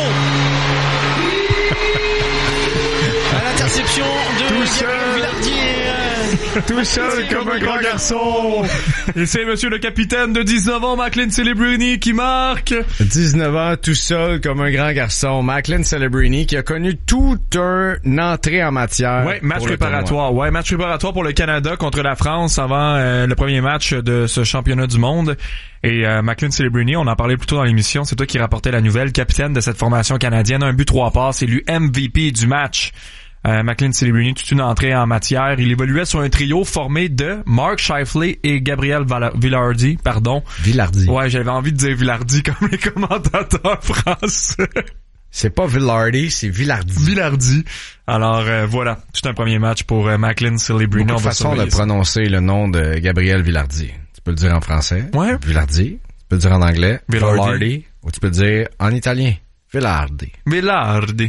À l'interception de Gabriel Villardier. Tout seul comme un grand garçon. Et c'est monsieur le capitaine de dix-neuf ans, Macklin Celebrini, qui marque. dix-neuf ans, tout seul comme un grand garçon. Macklin Celebrini qui a connu toute une entrée en matière. Ouais, match préparatoire. Ouais, match préparatoire pour le Canada contre la France avant euh, le premier match de ce championnat du monde. Et euh, Macklin Celebrini, on en parlait plus tôt dans l'émission, c'est toi qui rapportais la nouvelle, capitaine de cette formation canadienne, un but, trois passes, élu M V P du match. Euh, Macklin Celebrini, toute une entrée en matière. Il évoluait sur un trio formé de Mark Scheifele et Gabriel Val- Villardi, pardon. Villardi. Ouais, j'avais envie de dire Villardi comme les commentateurs français. C'est pas Villardi, c'est Villardi. Villardi. Alors euh, voilà, tout un premier match pour euh, Macklin Celebrini. Beaucoup de façon de prononcer le nom de Gabriel Villardi. Tu peux le dire en français. Ouais. Villardi. Tu peux le dire en anglais. Villardi. Villardi. Ou tu peux le dire en italien. Villardi. Villardi.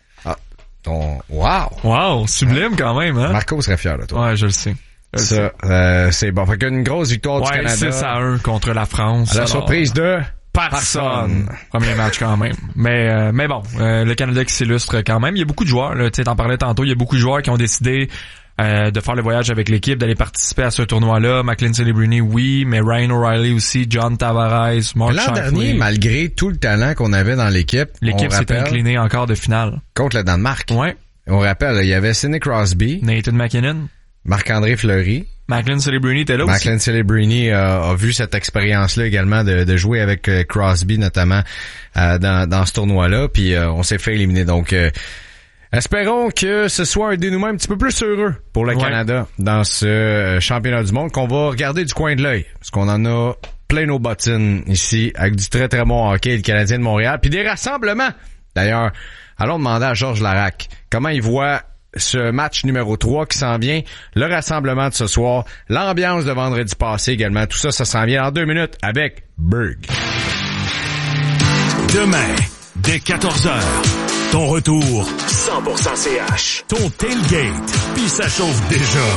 Ton... Wow! Wow, sublime quand même, hein? Marco serait fier de toi. Ouais, je le sais. Je Ça, le sais. Euh, c'est bon. Fait qu'une grosse victoire ouais, du Canada. six à un contre la France. À la alors, surprise de personne. Premier match quand même. Mais euh, mais bon, euh, le Canada qui s'illustre quand même. Il y a beaucoup de joueurs, tu sais, t'en parlais tantôt, il y a beaucoup de joueurs qui ont décidé euh, de faire le voyage avec l'équipe, d'aller participer à ce tournoi-là. Macklin Celebrini, oui, mais Ryan O'Reilly aussi, John Tavares, Mark L'an Scheifele. dernier, malgré tout le talent qu'on avait dans l'équipe, l'équipe s'est inclinée en quart de finale. Contre le Danemark. Ouais. On rappelle, il y avait Sidney Crosby, Nathan McKinnon, Marc-André Fleury. Macklin Celebrini était là Macklin aussi. Celebrini a, a vu cette expérience-là également de, de jouer avec euh, Crosby notamment euh, dans, dans ce tournoi-là, puis euh, on s'est fait éliminer. Donc, euh, espérons que ce soit un dénouement un petit peu plus heureux pour le ouais. Canada dans ce euh, championnat du monde qu'on va regarder du coin de l'œil, parce qu'on en a plein nos bottines ici avec du très très bon hockey, le Canadien de Montréal, puis des rassemblements. D'ailleurs, allons demander à Georges Larac comment il voit ce match numéro trois qui s'en vient, le rassemblement de ce soir, l'ambiance de vendredi passé également. Tout ça, ça s'en vient en deux minutes avec Berg. Demain, dès quatorze heures, ton retour cent pour cent C H. Ton tailgate, puis ça chauffe déjà.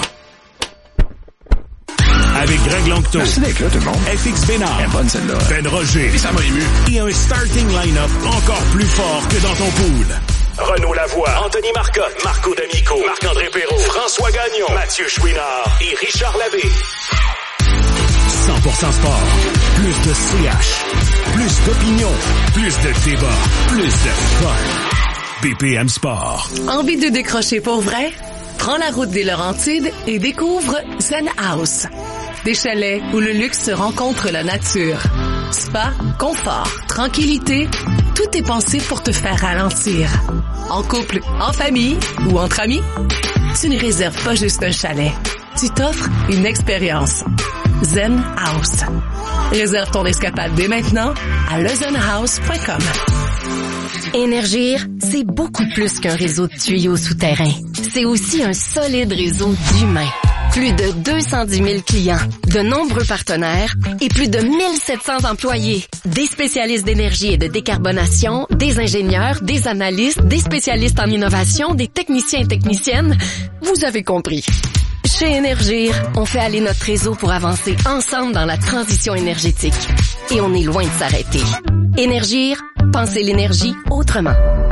Avec Greg Longto, Merci d'être là, tout le monde. F X Bénard, Elle est bonne, celle-là. Ben Roger, Et ça m'a ému. et un starting line-up encore plus fort que dans ton pool. Renaud Lavoie, Anthony Marcotte, Marco D'Amico, Marc-André Perrault, François Gagnon, Mathieu Chouinard et Richard Labbé. cent pour cent sport, plus de C H, plus d'opinion, plus de débat, plus de fun. B P M Sport. Envie de décrocher pour vrai? Prends la route des Laurentides et découvre Zen House. Des chalets où le luxe se rencontre la nature. Spa, confort, tranquillité, tout est pensé pour te faire ralentir. En couple, en famille ou entre amis, tu ne réserves pas juste un chalet. Tu t'offres une expérience. Zen House. Réserve ton escapade dès maintenant à le zen house point com. Énergir, c'est beaucoup plus qu'un réseau de tuyaux souterrains. C'est aussi un solide réseau d'humains. Plus de deux cent dix mille clients, de nombreux partenaires et plus de mille sept cents employés. Des spécialistes d'énergie et de décarbonation, des ingénieurs, des analystes, des spécialistes en innovation, des techniciens et techniciennes. Vous avez compris. Chez Énergir, on fait aller notre réseau pour avancer ensemble dans la transition énergétique. Et on est loin de s'arrêter. Énergir, pensez l'énergie autrement.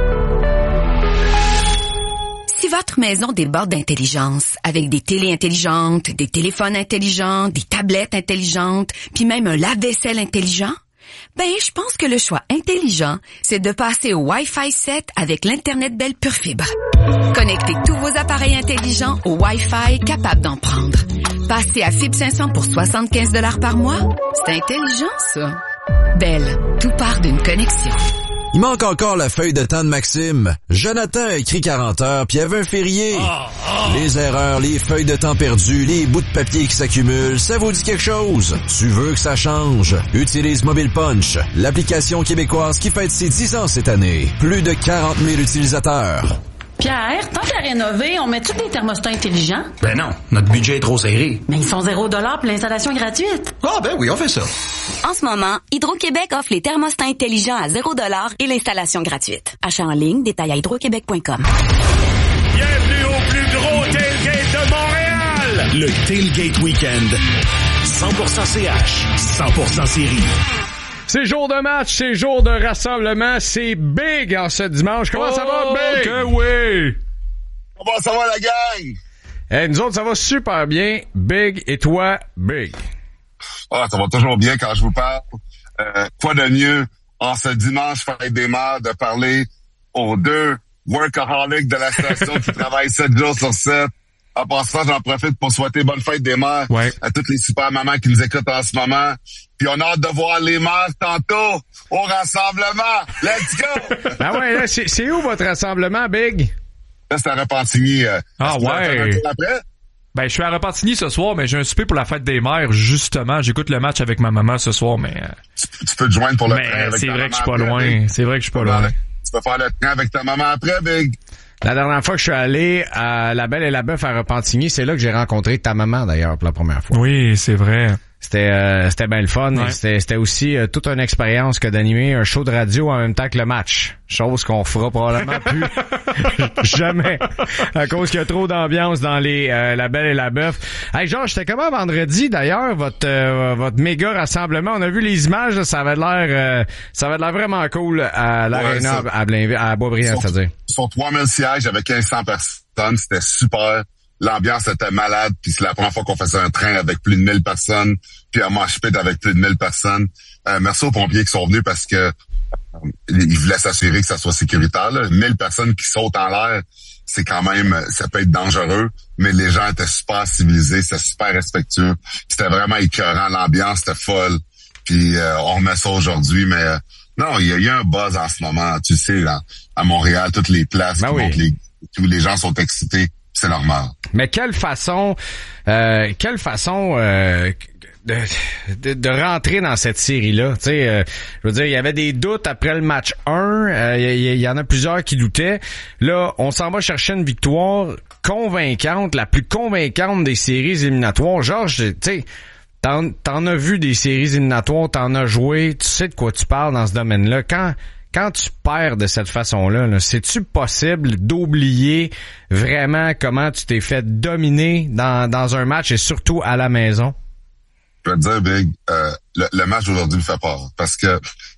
Si votre maison déborde d'intelligence, avec des télés intelligentes, des téléphones intelligents, des tablettes intelligentes, puis même un lave-vaisselle intelligent, ben, je pense que le choix intelligent, c'est de passer au Wi-Fi sept avec l'Internet Bell Pure Fibre. Connectez tous vos appareils intelligents au Wi-Fi capable d'en prendre. Passez à Fibre cinq cents pour soixante-quinze dollars par mois. C'est intelligent, ça. Bell, tout part d'une connexion. Il manque encore la feuille de temps de Maxime. Jonathan a écrit quarante heures, puis il y avait un férié. Oh, oh. Les erreurs, les feuilles de temps perdues, les bouts de papier qui s'accumulent, ça vous dit quelque chose? Tu veux que ça change? Utilise Mobile Punch, l'application québécoise qui fête ses dix ans cette année. Plus de quarante mille utilisateurs. Pierre, tant qu'à rénover, on met-tu des thermostats intelligents? Ben non, notre budget est trop serré. Mais ils sont zéro dollar pour l'installation gratuite. Ah ben oui, on fait ça. En ce moment, Hydro-Québec offre les thermostats intelligents à zéro dollar et l'installation gratuite. Achat en ligne, détail à hydro québec point com. Bienvenue au plus gros tailgate de Montréal! Le Tailgate Weekend. cent pour cent C H, cent pour cent série. C'est jour de match, c'est jour de rassemblement, c'est big en ce dimanche. Comment oh, ça va, Big? Que oui! Comment ça va, la gang? Hey, nous autres, ça va super bien. Big, et toi, Big? Ah, ça va toujours bien quand je vous parle. Euh, quoi de mieux en ce dimanche fête des mères de parler aux deux workaholics de la station qui travaillent sept jours sur sept. En passant, j'en profite pour souhaiter bonne fête des mères ouais. à toutes les super mamans qui nous écoutent en ce moment. Puis on a hâte de voir les mères tantôt au rassemblement. Let's go! Ah ouais, là, c'est, c'est où votre rassemblement, Big? Là, c'est à Repentigny. Euh, ah ouais? Après? Ben, je suis à Repentigny ce soir, mais j'ai un souper pour la fête des mères, justement. J'écoute le match avec ma maman ce soir, mais... Euh... Tu, tu peux te joindre pour le mais train avec c'est ta vrai maman que je suis pas après, loin. Big. C'est vrai que je suis pas loin. Tu peux faire le train avec ta maman après, Big? La dernière fois que je suis allé à La Belle et la Bœuf à Repentigny, c'est là que j'ai rencontré ta maman, d'ailleurs, pour la première fois. Oui, c'est vrai. C'était euh, c'était bien le fun. Ouais. C'était, c'était aussi euh, toute une expérience que d'animer un show de radio en même temps que le match. Chose qu'on fera probablement plus jamais à cause qu'il y a trop d'ambiance dans les euh, La Belle et la Bœuf. Hey Georges, c'était comment vendredi d'ailleurs votre euh, votre méga rassemblement? On a vu les images, là, ça avait l'air euh, ça avait l'air vraiment cool à l'Arena ouais, à Blainville, à Boisbriand, c'est-à-dire. Sur trois mille sièges avec quinze cents personnes, c'était super. L'ambiance était malade, puis c'est la première fois qu'on faisait un train avec plus de mille personnes, puis un mosh pit avec plus de mille personnes. Euh, merci aux pompiers qui sont venus parce que euh, ils voulaient s'assurer que ça soit sécuritaire. Là. mille personnes qui sautent en l'air, c'est quand même, ça peut être dangereux, mais les gens étaient super civilisés, c'était super respectueux. C'était vraiment écœurant, l'ambiance était folle. Puis euh, on remet ça aujourd'hui, mais euh, non, il y a eu un buzz en ce moment. Tu sais, là, à Montréal, toutes les places, ben qui oui. les, tous les gens sont excités. C'est normal. Mais quelle façon, euh, quelle façon, euh, de, de, de rentrer dans cette série-là. Tu sais, euh, je veux dire, il y avait des doutes après le match un. Il euh, y, y, y en a plusieurs qui doutaient. Là, on s'en va chercher une victoire convaincante, la plus convaincante des séries éliminatoires. Georges, tu sais, t'en, t'en as vu des séries éliminatoires, t'en as joué, tu sais de quoi tu parles dans ce domaine-là. Quand Quand tu perds de cette façon-là, là, c'est-tu possible d'oublier vraiment comment tu t'es fait dominer dans, dans un match et surtout à la maison? Je vais te dire, Big, euh, le, le match d'aujourd'hui me fait peur. Parce que,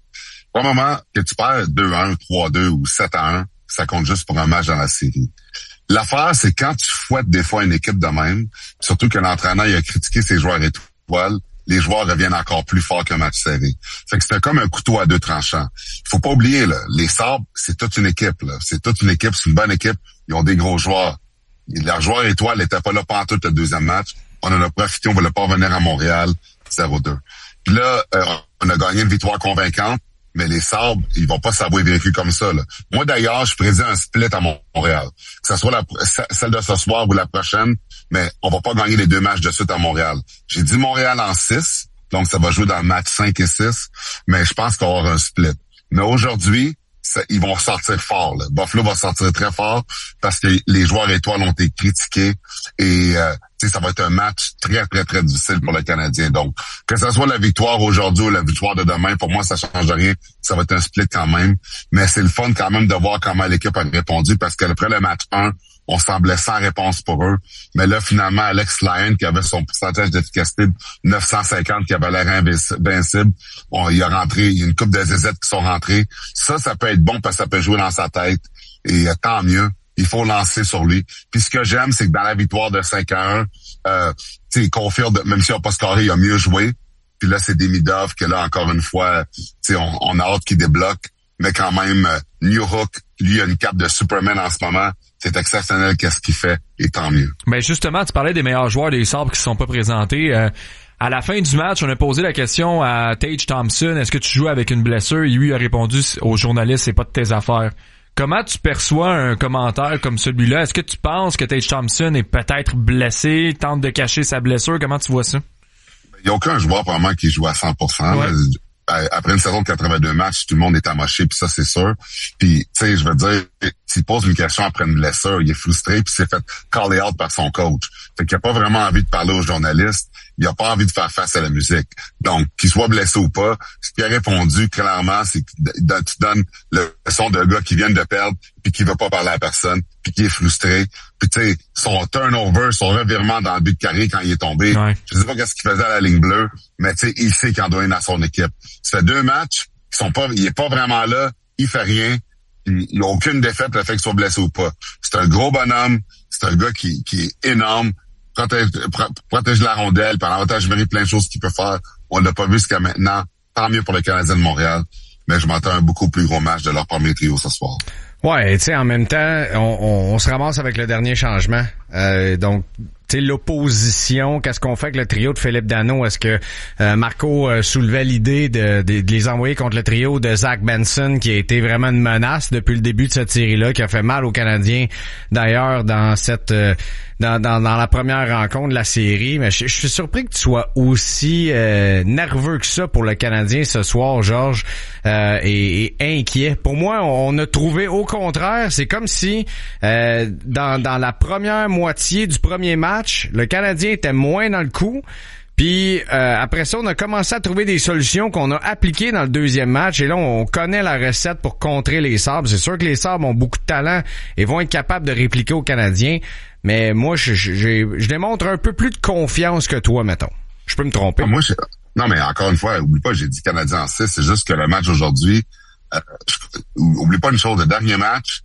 au moment que tu perds deux à un, trois à deux ou sept à un, ça compte juste pour un match dans la série. L'affaire, c'est quand tu fouettes des fois une équipe de même, surtout que l'entraîneur il a critiqué ses joueurs étoiles, les joueurs reviennent encore plus forts qu'un match serré. Fait que c'était comme un couteau à deux tranchants. Il faut pas oublier, là, les Sabres, c'est toute une équipe. Là. C'est toute une équipe, c'est une bonne équipe. Ils ont des gros joueurs. Leurs joueurs étoiles n'étaient pas là pendant tout le deuxième match. On en a profité, on voulait pas revenir à Montréal, zéro deux. Puis là, euh, on a gagné une victoire convaincante, mais les Sabres, ils vont pas s'avouer vaincus comme ça. Là. Moi, d'ailleurs, je prédis un split à Montréal. Que ce soit la, celle de ce soir ou la prochaine, mais on va pas gagner les deux matchs de suite à Montréal. J'ai dit Montréal en six, donc ça va jouer dans le match cinq et six, mais je pense qu'on va avoir un split. Mais aujourd'hui, ça, ils vont sortir fort. Là. Buffalo va sortir très fort parce que les joueurs étoiles ont été critiqués et euh, ça va être un match très, très, très difficile pour le Canadien. Donc, que ce soit la victoire aujourd'hui ou la victoire de demain, pour moi, ça change rien. Ça va être un split quand même. Mais c'est le fun quand même de voir comment l'équipe a répondu parce qu'après le match un, on semblait sans réponse pour eux. Mais là, finalement, Alex Lyon, qui avait son pourcentage d'efficacité de neuf cent cinquante, qui avait l'air invincible, on, il a rentré, il y a une coupe de zézettes qui sont rentrées. Ça, ça peut être bon parce que ça peut jouer dans sa tête. Et euh, tant mieux. Il faut lancer sur lui. Puis ce que j'aime, c'est que dans la victoire de cinq à un, euh, tu sais, Caulfield, même si on n'a pas scoré, il a mieux joué. Puis là, c'est Demidov que là, encore une fois, tu sais, on, on a hâte qu'il débloque. Mais quand même, euh, New Hook, lui, a une cape de Superman en ce moment. C'est exceptionnel qu'est-ce qu'il fait, et tant mieux. Mais justement, tu parlais des meilleurs joueurs des Sabres qui ne sont pas présentés. Euh, à la fin du match, on a posé la question à Tage Thompson, est-ce que tu joues avec une blessure? Et lui a répondu aux journalistes, c'est pas de tes affaires. Comment tu perçois un commentaire comme celui-là? Est-ce que tu penses que Tage Thompson est peut-être blessé, tente de cacher sa blessure? Comment tu vois ça? Il n'y a aucun joueur probablement qui joue à cent pour cent. Ouais. Après une saison de quatre-vingt-deux matchs, tout le monde est amoché, puis ça, c'est sûr. Puis, tu sais, je veux dire, s'il pose une question après une blessure, il est frustré, puis s'est fait caller out par son coach. Fait qu'il a pas vraiment envie de parler aux journalistes. Il a pas envie de faire face à la musique. Donc, qu'il soit blessé ou pas, ce qu'il a répondu clairement, c'est que tu donnes le son d'un gars qui vient de perdre, puis qui veut pas parler à personne, puis qui est frustré. Puis tu sais, son turnover, son revirement dans le but de carré quand il est tombé, ouais. Je sais pas qu'est-ce qu'il faisait à la ligne bleue, mais tu sais, il sait qu'il en doit une à son équipe. Ça fait deux matchs, ils sont pas, il est pas vraiment là, il fait rien, il, il a aucune défaite le fait qu'il soit blessé ou pas. C'est un gros bonhomme, c'est un gars qui, qui est énorme, protège, protège la rondelle, par l'avantage numérique, plein de choses qu'il peut faire. On l'a pas vu jusqu'à maintenant. Tant mieux pour le Canadien de Montréal, mais je m'attends à un beaucoup plus gros match de leur premier trio ce soir. Ouais, tu sais, en même temps, on, on, on se ramasse avec le dernier changement. Euh, donc, tu sais, l'opposition, qu'est-ce qu'on fait avec le trio de Philippe Danault? Est-ce que euh, Marco euh, soulevait l'idée de, de, de les envoyer contre le trio de Zach Benson, qui a été vraiment une menace depuis le début de cette série-là, qui a fait mal aux Canadiens, d'ailleurs, dans cette euh, dans, dans, dans la première rencontre de la série. Mais je, je suis surpris que tu sois aussi euh, nerveux que ça pour le Canadien ce soir, Georges, euh, et, et inquiet. Pour moi, on a trouvé au contraire, c'est comme si euh, dans, dans la première moitié du premier match, le Canadien était moins dans le coup. Puis euh, après ça, on a commencé à trouver des solutions qu'on a appliquées dans le deuxième match. Et là, on connaît la recette pour contrer les Sabres. C'est sûr que les Sabres ont beaucoup de talent et vont être capables de répliquer aux Canadiens. Mais moi, je, je, je, je démontre un peu plus de confiance que toi, mettons. Je peux me tromper. Ah, moi, je... Non, mais encore une fois, oublie pas, j'ai dit Canadien en six. C'est juste que le match aujourd'hui, euh, je... oublie pas une chose, le dernier match,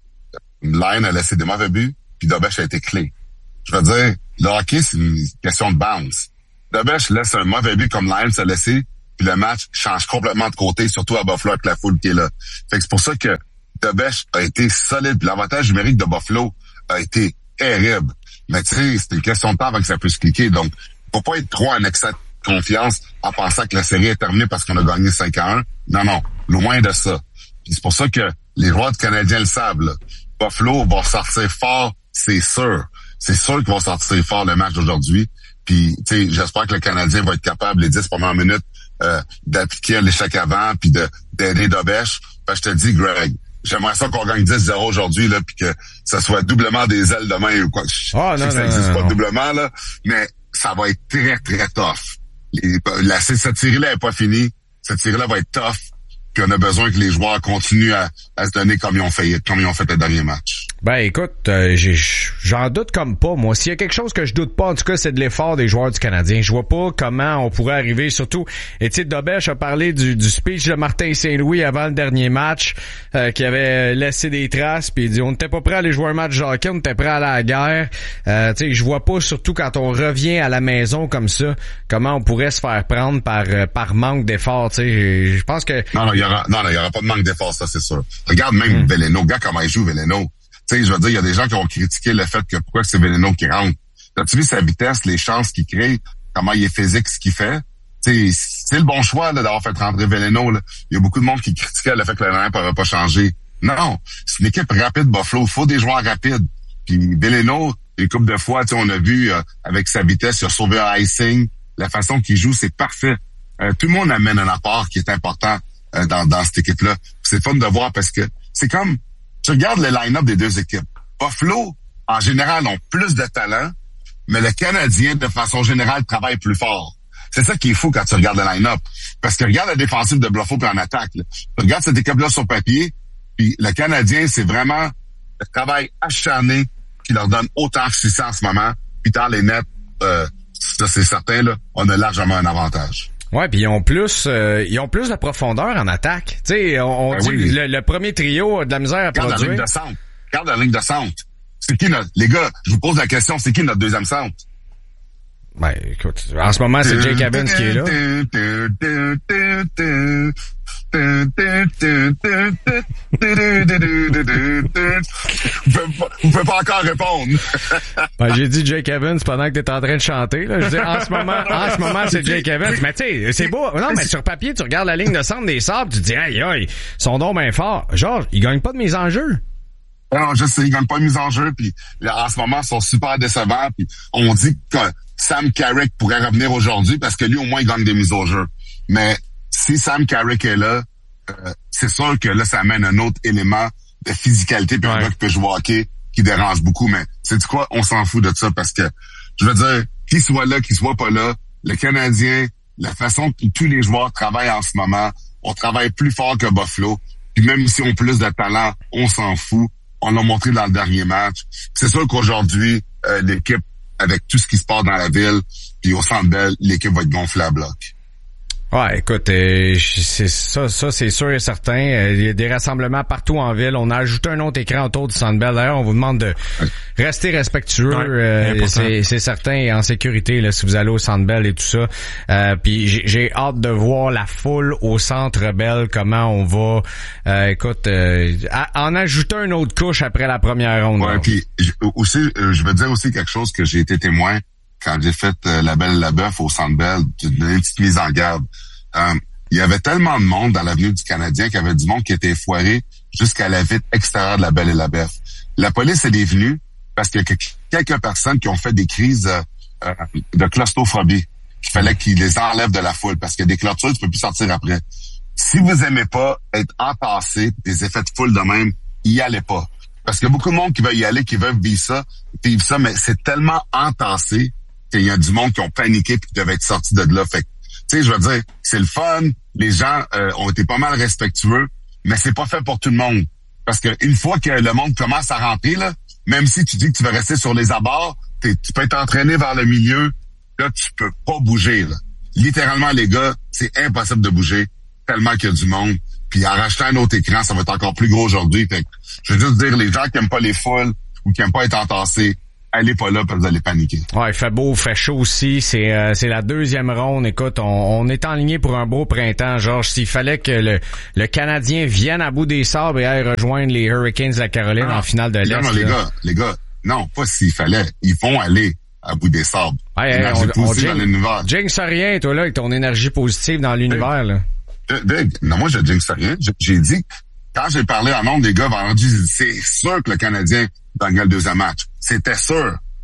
Lyon a laissé des mauvais buts, puis Dobech a été clé. Je veux dire, le hockey, c'est une question de bounce. Dobech laisse un mauvais but comme Lyon s'est laissé, puis le match change complètement de côté, surtout à Buffalo avec la foule qui est là. Fait que c'est pour ça que Dobech a été solide, puis l'avantage numérique de Buffalo a été terrible. Mais tu sais, c'est une question de temps avant que ça puisse cliquer. Donc, faut pas être trop en excès de confiance en pensant que la série est terminée parce qu'on a gagné cinq à un. Non, non, loin de ça. Puis c'est pour ça que les joueurs du Canadien le savent, là. Buffalo va sortir fort, c'est sûr. c'est sûr qu'ils vont sortir fort le match d'aujourd'hui. Puis, tu sais, j'espère que le Canadien va être capable les dix premières minutes euh, d'appliquer l'échec avant puis de d'aider Dobèche. Fait que je te dis, Greg, j'aimerais ça qu'on gagne dix zéro aujourd'hui, là, puis que ça soit doublement des ailes demain ou quoi. Je oh, sais non, que ça non, existe non, pas non. doublement, là, mais ça va être très, très tough. Les, la, cette série-là est pas finie. Cette série-là va être tough. Puis on a besoin que les joueurs continuent à, à se donner comme ils ont fait, comme ils ont fait le dernier match. Ben écoute, euh, j'ai, j'en doute comme pas. Moi, s'il y a quelque chose que je doute pas, en tout cas, c'est de l'effort des joueurs du Canadien. Je vois pas comment on pourrait arriver. Surtout, et tu sais, Dobèche a parlé du, du speech de Martin Saint-Louis avant le dernier match, euh, qui avait laissé des traces. Puis il dit, on n'était pas prêt à aller jouer un match de hockey, on était prêt à aller à la guerre. Euh, tu sais, je vois pas, surtout quand on revient à la maison comme ça, comment on pourrait se faire prendre par euh, par manque d'effort. Tu sais, je pense que non, non, il y aura, non, non, il y aura pas de manque d'effort, ça c'est sûr. Regarde même mm. Veleno, gars comment il joue Veleno. Tu sais, je veux dire, il y a des gens qui ont critiqué le fait que pourquoi c'est Veleno qui rentre. As-tu vu sa vitesse, les chances qu'il crée, comment il est physique, ce qu'il fait? Tu sais, c'est le bon choix là, d'avoir fait rentrer Veleno. Là. Il y a beaucoup de monde qui critiquait le fait que le lineup n'avait pas changé. Non, c'est une équipe rapide, Buffalo. Il faut des joueurs rapides. Puis Veleno, une couple de fois, tu sais, on a vu euh, avec sa vitesse, il a sauvé un icing. La façon qu'il joue, c'est parfait. Euh, tout le monde amène un apport qui est important euh, dans, dans cette équipe-là. C'est fun de voir parce que c'est comme... Tu regardes le line-up des deux équipes. Buffalo, en général, ont plus de talent, mais le Canadien, de façon générale, travaille plus fort. C'est ça qui est fou quand tu regardes le line-up. Parce que regarde la défensive de Buffalo puis en attaque. Là. Tu regardes cette équipe-là sur papier, puis le Canadien, c'est vraiment le travail acharné qui leur donne autant de succès en ce moment. Puis dans les nets, euh, ça c'est certain, là, on a largement un avantage. Ouais, puis ils ont plus euh, ils ont plus de profondeur en attaque. Tu sais, on, on ben dit oui. le, le premier trio a de la misère à Regarde produire. La ligne de centre. Regarde la ligne de centre. C'est qui notre les gars, je vous pose la question, c'est qui notre deuxième centre? Ben écoute, en ce moment c'est Jake Evans qui est là. Vous pouvez pas encore répondre. Ben, j'ai dit Jake Evans pendant que t'es en train de chanter. Là. Je dis, en ce moment, en ce moment, c'est Jake Evans. Mais tu sais, c'est beau. Non, mais sur papier, tu regardes la ligne de centre des Sabres, tu te dis, aïe, aïe, ils sont donc bien forts. Georges, ils gagnent pas de mise en jeu. Non, je sais, ils gagnent pas de mise en jeu. Puis là, en ce moment, ils sont super décevants. Puis on dit que Sam Carrick pourrait revenir aujourd'hui parce que lui, au moins, il gagne des mises au jeu. Mais si Sam Carrick est là, euh, c'est sûr que là, ça amène un autre élément de physicalité puis ouais. un gars qui peut jouer au hockey qui dérange beaucoup. Mais c'est quoi? On s'en fout de ça parce que, je veux dire, qu'il soit là, qu'il soit pas là, le Canadien, la façon que tous les joueurs travaillent en ce moment, on travaille plus fort que Buffalo. Puis même si on a plus de talent, on s'en fout. On l'a montré dans le dernier match. C'est sûr qu'aujourd'hui, euh, l'équipe, avec tout ce qui se passe dans la ville, puis au Centre Bell, l'équipe va être gonflée à bloc. Ouais, écoute, euh, c'est ça, ça c'est sûr et certain. Euh, il y a des rassemblements partout en ville. On a ajouté un autre écran autour du Centre Bell. D'ailleurs, on vous demande de rester respectueux. Ouais, euh, c'est, c'est certain et en sécurité là, si vous allez au Centre Bell et tout ça. Euh, puis j'ai, j'ai hâte de voir la foule au Centre Bell. Comment on va, euh, écoute, euh, à, en ajouter une autre couche après la première ronde. Ouais, puis aussi, euh, je veux dire aussi quelque chose que j'ai été témoin. Quand j'ai fait euh, la Belle et la Bœuf au Centre Bell, j'ai donné une petite mise en garde. Euh, il y avait tellement de monde dans l'avenue du Canadien qu'il y avait du monde qui était foiré jusqu'à la vitre extérieure de la Belle et la Bœuf. La police elle est venue parce qu'il y a quelques personnes qui ont fait des crises euh, de claustrophobie. Il fallait qu'ils les enlèvent de la foule parce qu'il y a des clôtures, tu peux plus sortir après. Si vous aimez pas être entassé, des effets de foule de même, y allez pas. Parce qu'il y a beaucoup de monde qui veut y aller, qui veulent vivre ça, vivre ça, mais c'est tellement entassé qu'il y a du monde qui ont paniqué et qui devaient être sortis de là. Fait que, tu sais, je veux dire, c'est le fun. Les gens euh, ont été pas mal respectueux, mais c'est pas fait pour tout le monde. Parce que une fois que le monde commence à rentrer, là, même si tu dis que tu veux rester sur les abords, tu peux être entraîné vers le milieu. Là, tu peux pas bouger. Là. Littéralement, les gars, c'est impossible de bouger tellement qu'il y a du monde. Puis en rachetant un autre écran, ça va être encore plus gros aujourd'hui. Fait que, je veux juste dire, les gens qui aiment pas les foules ou qui aiment pas être entassés, allez pas là parce que vous allez paniquer. Ouais, il fait beau, il fait chaud aussi. C'est euh, c'est la deuxième ronde. Écoute, on, on est enligné pour un beau printemps, Georges. S'il fallait que le, le Canadien vienne à bout des sabres et aille rejoindre les Hurricanes de la Caroline ah, en finale de l'Est. Non, non, les gars, les gars, non, pas s'il fallait. Ils vont aller à bout des sabres. Ouais, hey, on, on jinx, jinx rien, toi, là, avec ton énergie positive dans l'univers, là. Big, non, moi, je jinx rien. J'ai dit, quand j'ai parlé en nombre des gars vendredi, j'ai dit, c'est sûr que le Canadien gagne le deuxième match. C'était sûr.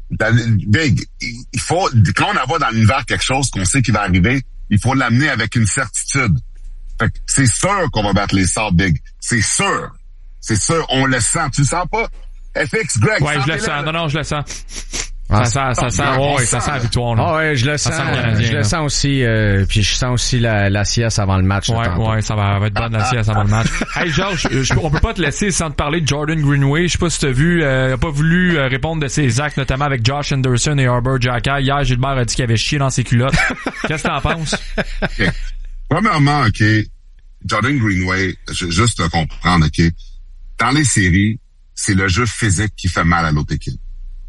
Big, il faut, quand on envoie dans l'univers quelque chose qu'on sait qu'il va arriver, il faut l'amener avec une certitude. Fait que c'est sûr qu'on va battre les Sabres, Big. C'est sûr. C'est sûr. On le sent. Tu le sens pas? F X, Greg. Ouais, je le sens. Non, non, je le sens. Ah, ça sent, ça sent, oh, ouais, ça sent la victoire, là. Ah ouais, je le sens, sent le je le sens aussi, euh, puis je sens aussi la, la sieste avant le match. Ouais, ouais, ça va, va être bonne la sieste avant le match. Hey, Georges, je, on peut pas te laisser sans te parler de Jordan Greenway. Je sais pas si t'as vu, euh, il a pas voulu euh, répondre de ses actes, notamment avec Josh Anderson et Herbert Jacquet. Hier, Gilbert a dit qu'il avait chié dans ses culottes. Qu'est-ce que t'en penses? Okay. Premièrement, OK, Jordan Greenway, juste te comprendre, OK, dans les séries, c'est le jeu physique qui fait mal à l'autre équipe.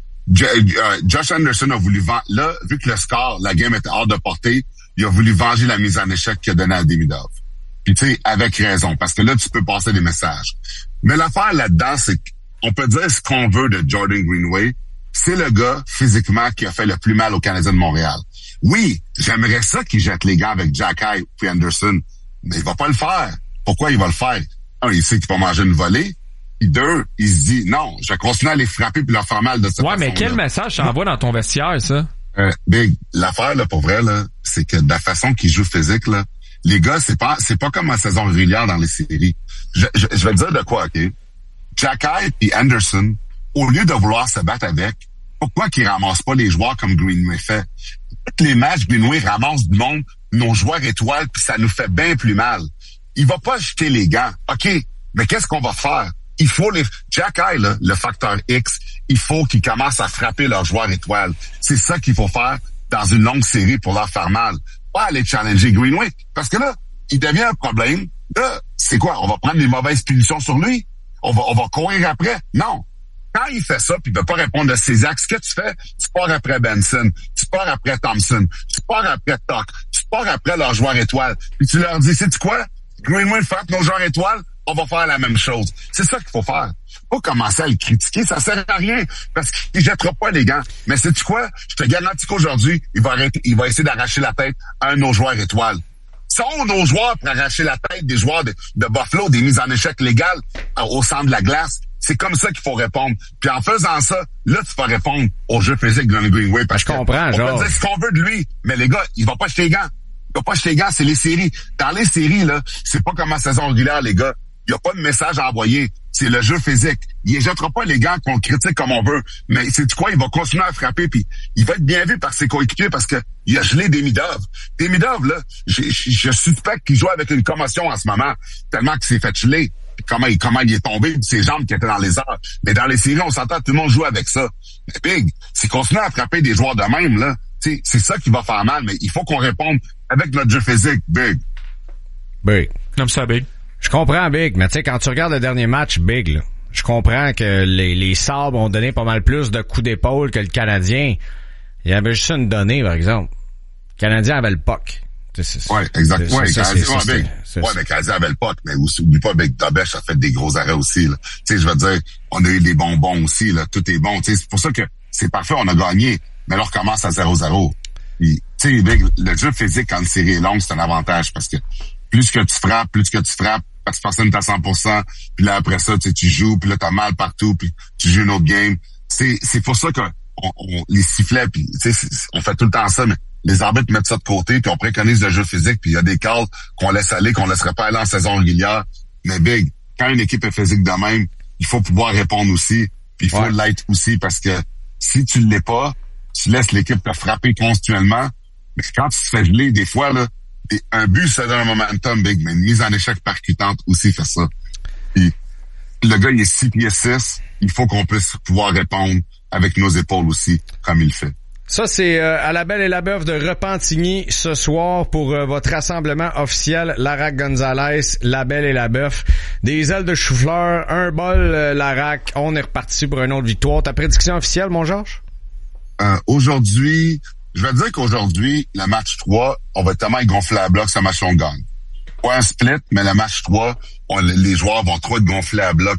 Josh Anderson a voulu vendre, là, vu que le score, la game était hors de portée, il a voulu venger la mise en échec qu'il a donnée à Demidov. Puis tu sais, avec raison, parce que là, tu peux passer des messages. Mais l'affaire là-dedans, c'est qu'on peut dire ce qu'on veut de Jordan Greenway, c'est le gars, physiquement, qui a fait le plus mal aux Canadiens de Montréal. Oui, j'aimerais ça qu'il jette les gars avec Jacquet puis Anderson, mais il va pas le faire. Pourquoi il va le faire? Un, il sait qu'il va manger une volée. Puis deux, il se dit, non, je vais continuer à les frapper puis leur faire mal de cette façon-là. Ouais, mais quel message t'envoie dans ton vestiaire, ça? Euh, Big, l'affaire, là, pour vrai, là, c'est que de la façon qu'ils jouent physique, là, les gars, c'est pas, c'est pas comme en saison régulière dans les séries. Je, je, je vais te dire de quoi, OK? Jacquet et Anderson, au lieu de vouloir se battre avec, pourquoi qu'ils ramassent pas les joueurs comme Greenway fait? Tous les matchs, Greenway ramasse du monde, nos joueurs étoiles, puis ça nous fait bien plus mal. Il va pas jeter les gants. OK, mais qu'est-ce qu'on va faire? Il faut les... Jacquet, là, le facteur X, il faut qu'ils commencent à frapper leurs joueurs étoiles. C'est ça qu'il faut faire dans une longue série pour leur faire mal. Pas aller challenger Greenway. Parce que là, il devient un problème. Là, c'est quoi? On va prendre des mauvaises punitions sur lui? On va, on va courir après? Non. Quand il fait ça, puis il veut pas répondre à ses actes, ce que tu fais, tu pars après Benson, tu pars après Thompson, tu pars après Tuck, tu pars après leurs joueurs étoiles. Puis tu leur dis, sais-tu quoi? Greenway frappe nos joueurs étoiles, on va faire la même chose. C'est ça qu'il faut faire. Pas commencer à le critiquer, ça sert à rien, parce qu'il jettera pas les gants. Mais sais-tu quoi? Je te garantis qu'aujourd'hui, il va arrêter, il va essayer d'arracher la tête à un de nos joueurs étoiles. Sont nos joueurs pour arracher la tête des joueurs de, de Buffalo, des mises en échec légales euh, au centre de la glace? C'est comme ça qu'il faut répondre. Puis en faisant ça, là, tu vas répondre au jeu physique de Johnny Greenway. Parce je comprends, on genre. peut dire ce qu'on veut de lui, mais les gars, il va pas jeter les gants. Il va pas jeter les gants, c'est les séries. Dans les séries, là, c'est pas comme en saison régulière, les gars. Il n'y a pas de message à envoyer. C'est le jeu physique. Il ne jettera pas les gants qu'on le critique comme on veut. Mais c'est quoi? Il va continuer à frapper, puis il va être bien vu par ses coéquipiers parce que il a gelé Demidov. Demidov, là, je, je, je suspecte qu'il joue avec une commotion en ce moment, tellement qu'il s'est fait geler. Puis comment il, comment il est tombé, puis ses jambes qui étaient dans les airs. Mais dans les séries, on s'entend, tout le monde joue avec ça. Mais Big, c'est continuer à frapper des joueurs de même, là. C'est ça qui va faire mal, mais il faut qu'on réponde avec notre jeu physique, Big. Big. Comme ça, Big. Je comprends, Big, mais tu sais, quand tu regardes le dernier match, Big, là, je comprends que les, les Sabres ont donné pas mal plus de coups d'épaule que le Canadien. Il y avait juste une donnée, par exemple. Le Canadien avait le puck. Oui, exactement. Ouais, le Canadien, ouais, Big. Ouais, mais le Canadien avait le puck, mais aussi, oublie pas, Big, Dobech a fait des gros arrêts aussi, là. Tu sais, je veux dire, on a eu des bonbons aussi, là. Tout est bon. Tu sais, c'est pour ça que c'est parfait, on a gagné. Mais là, on recommence à zéro zéro. Tu sais, Big, le jeu physique quand une série est longue, c'est un avantage parce que plus que tu frappes, plus que tu frappes, parce que personne à cent pour cent, puis là, après ça, tu sais, tu joues, puis là, t'as mal partout, puis tu joues une autre game. C'est, c'est pour ça qu'on on, les sifflets, puis tu sais, on fait tout le temps ça, mais les arbitres mettent ça de côté, puis on préconise le jeu physique, puis il y a des calls qu'on laisse aller, qu'on laisserait pas aller en saison régulière. Mais Big, quand une équipe est physique de même, il faut pouvoir répondre aussi, puis il faut ouais. l'être aussi, parce que si tu l'es pas, tu laisses l'équipe te frapper continuellement, mais quand tu te fais geler, des fois, là, un but, ça donne un momentum, Big, mais une mise en échec percutante aussi fait ça. Puis, le gars, il est six pieds six, il faut qu'on puisse pouvoir répondre avec nos épaules aussi, comme il le fait. Ça, c'est euh, à la Belle et la Bœuf de Repentigny ce soir pour euh, votre rassemblement officiel Larac Gonzalez, la Belle et la Bœuf. Des ailes de chou-fleur, un bol euh, Larac, on est reparti pour une autre victoire. Ta prédiction officielle, mon Georges? Euh, aujourd'hui, je vais te dire qu'aujourd'hui, le match trois, on va tellement être gonflé à bloc, ce match on gagne. Pas un split, mais le match trois, on, les joueurs vont trop être gonflés à bloc.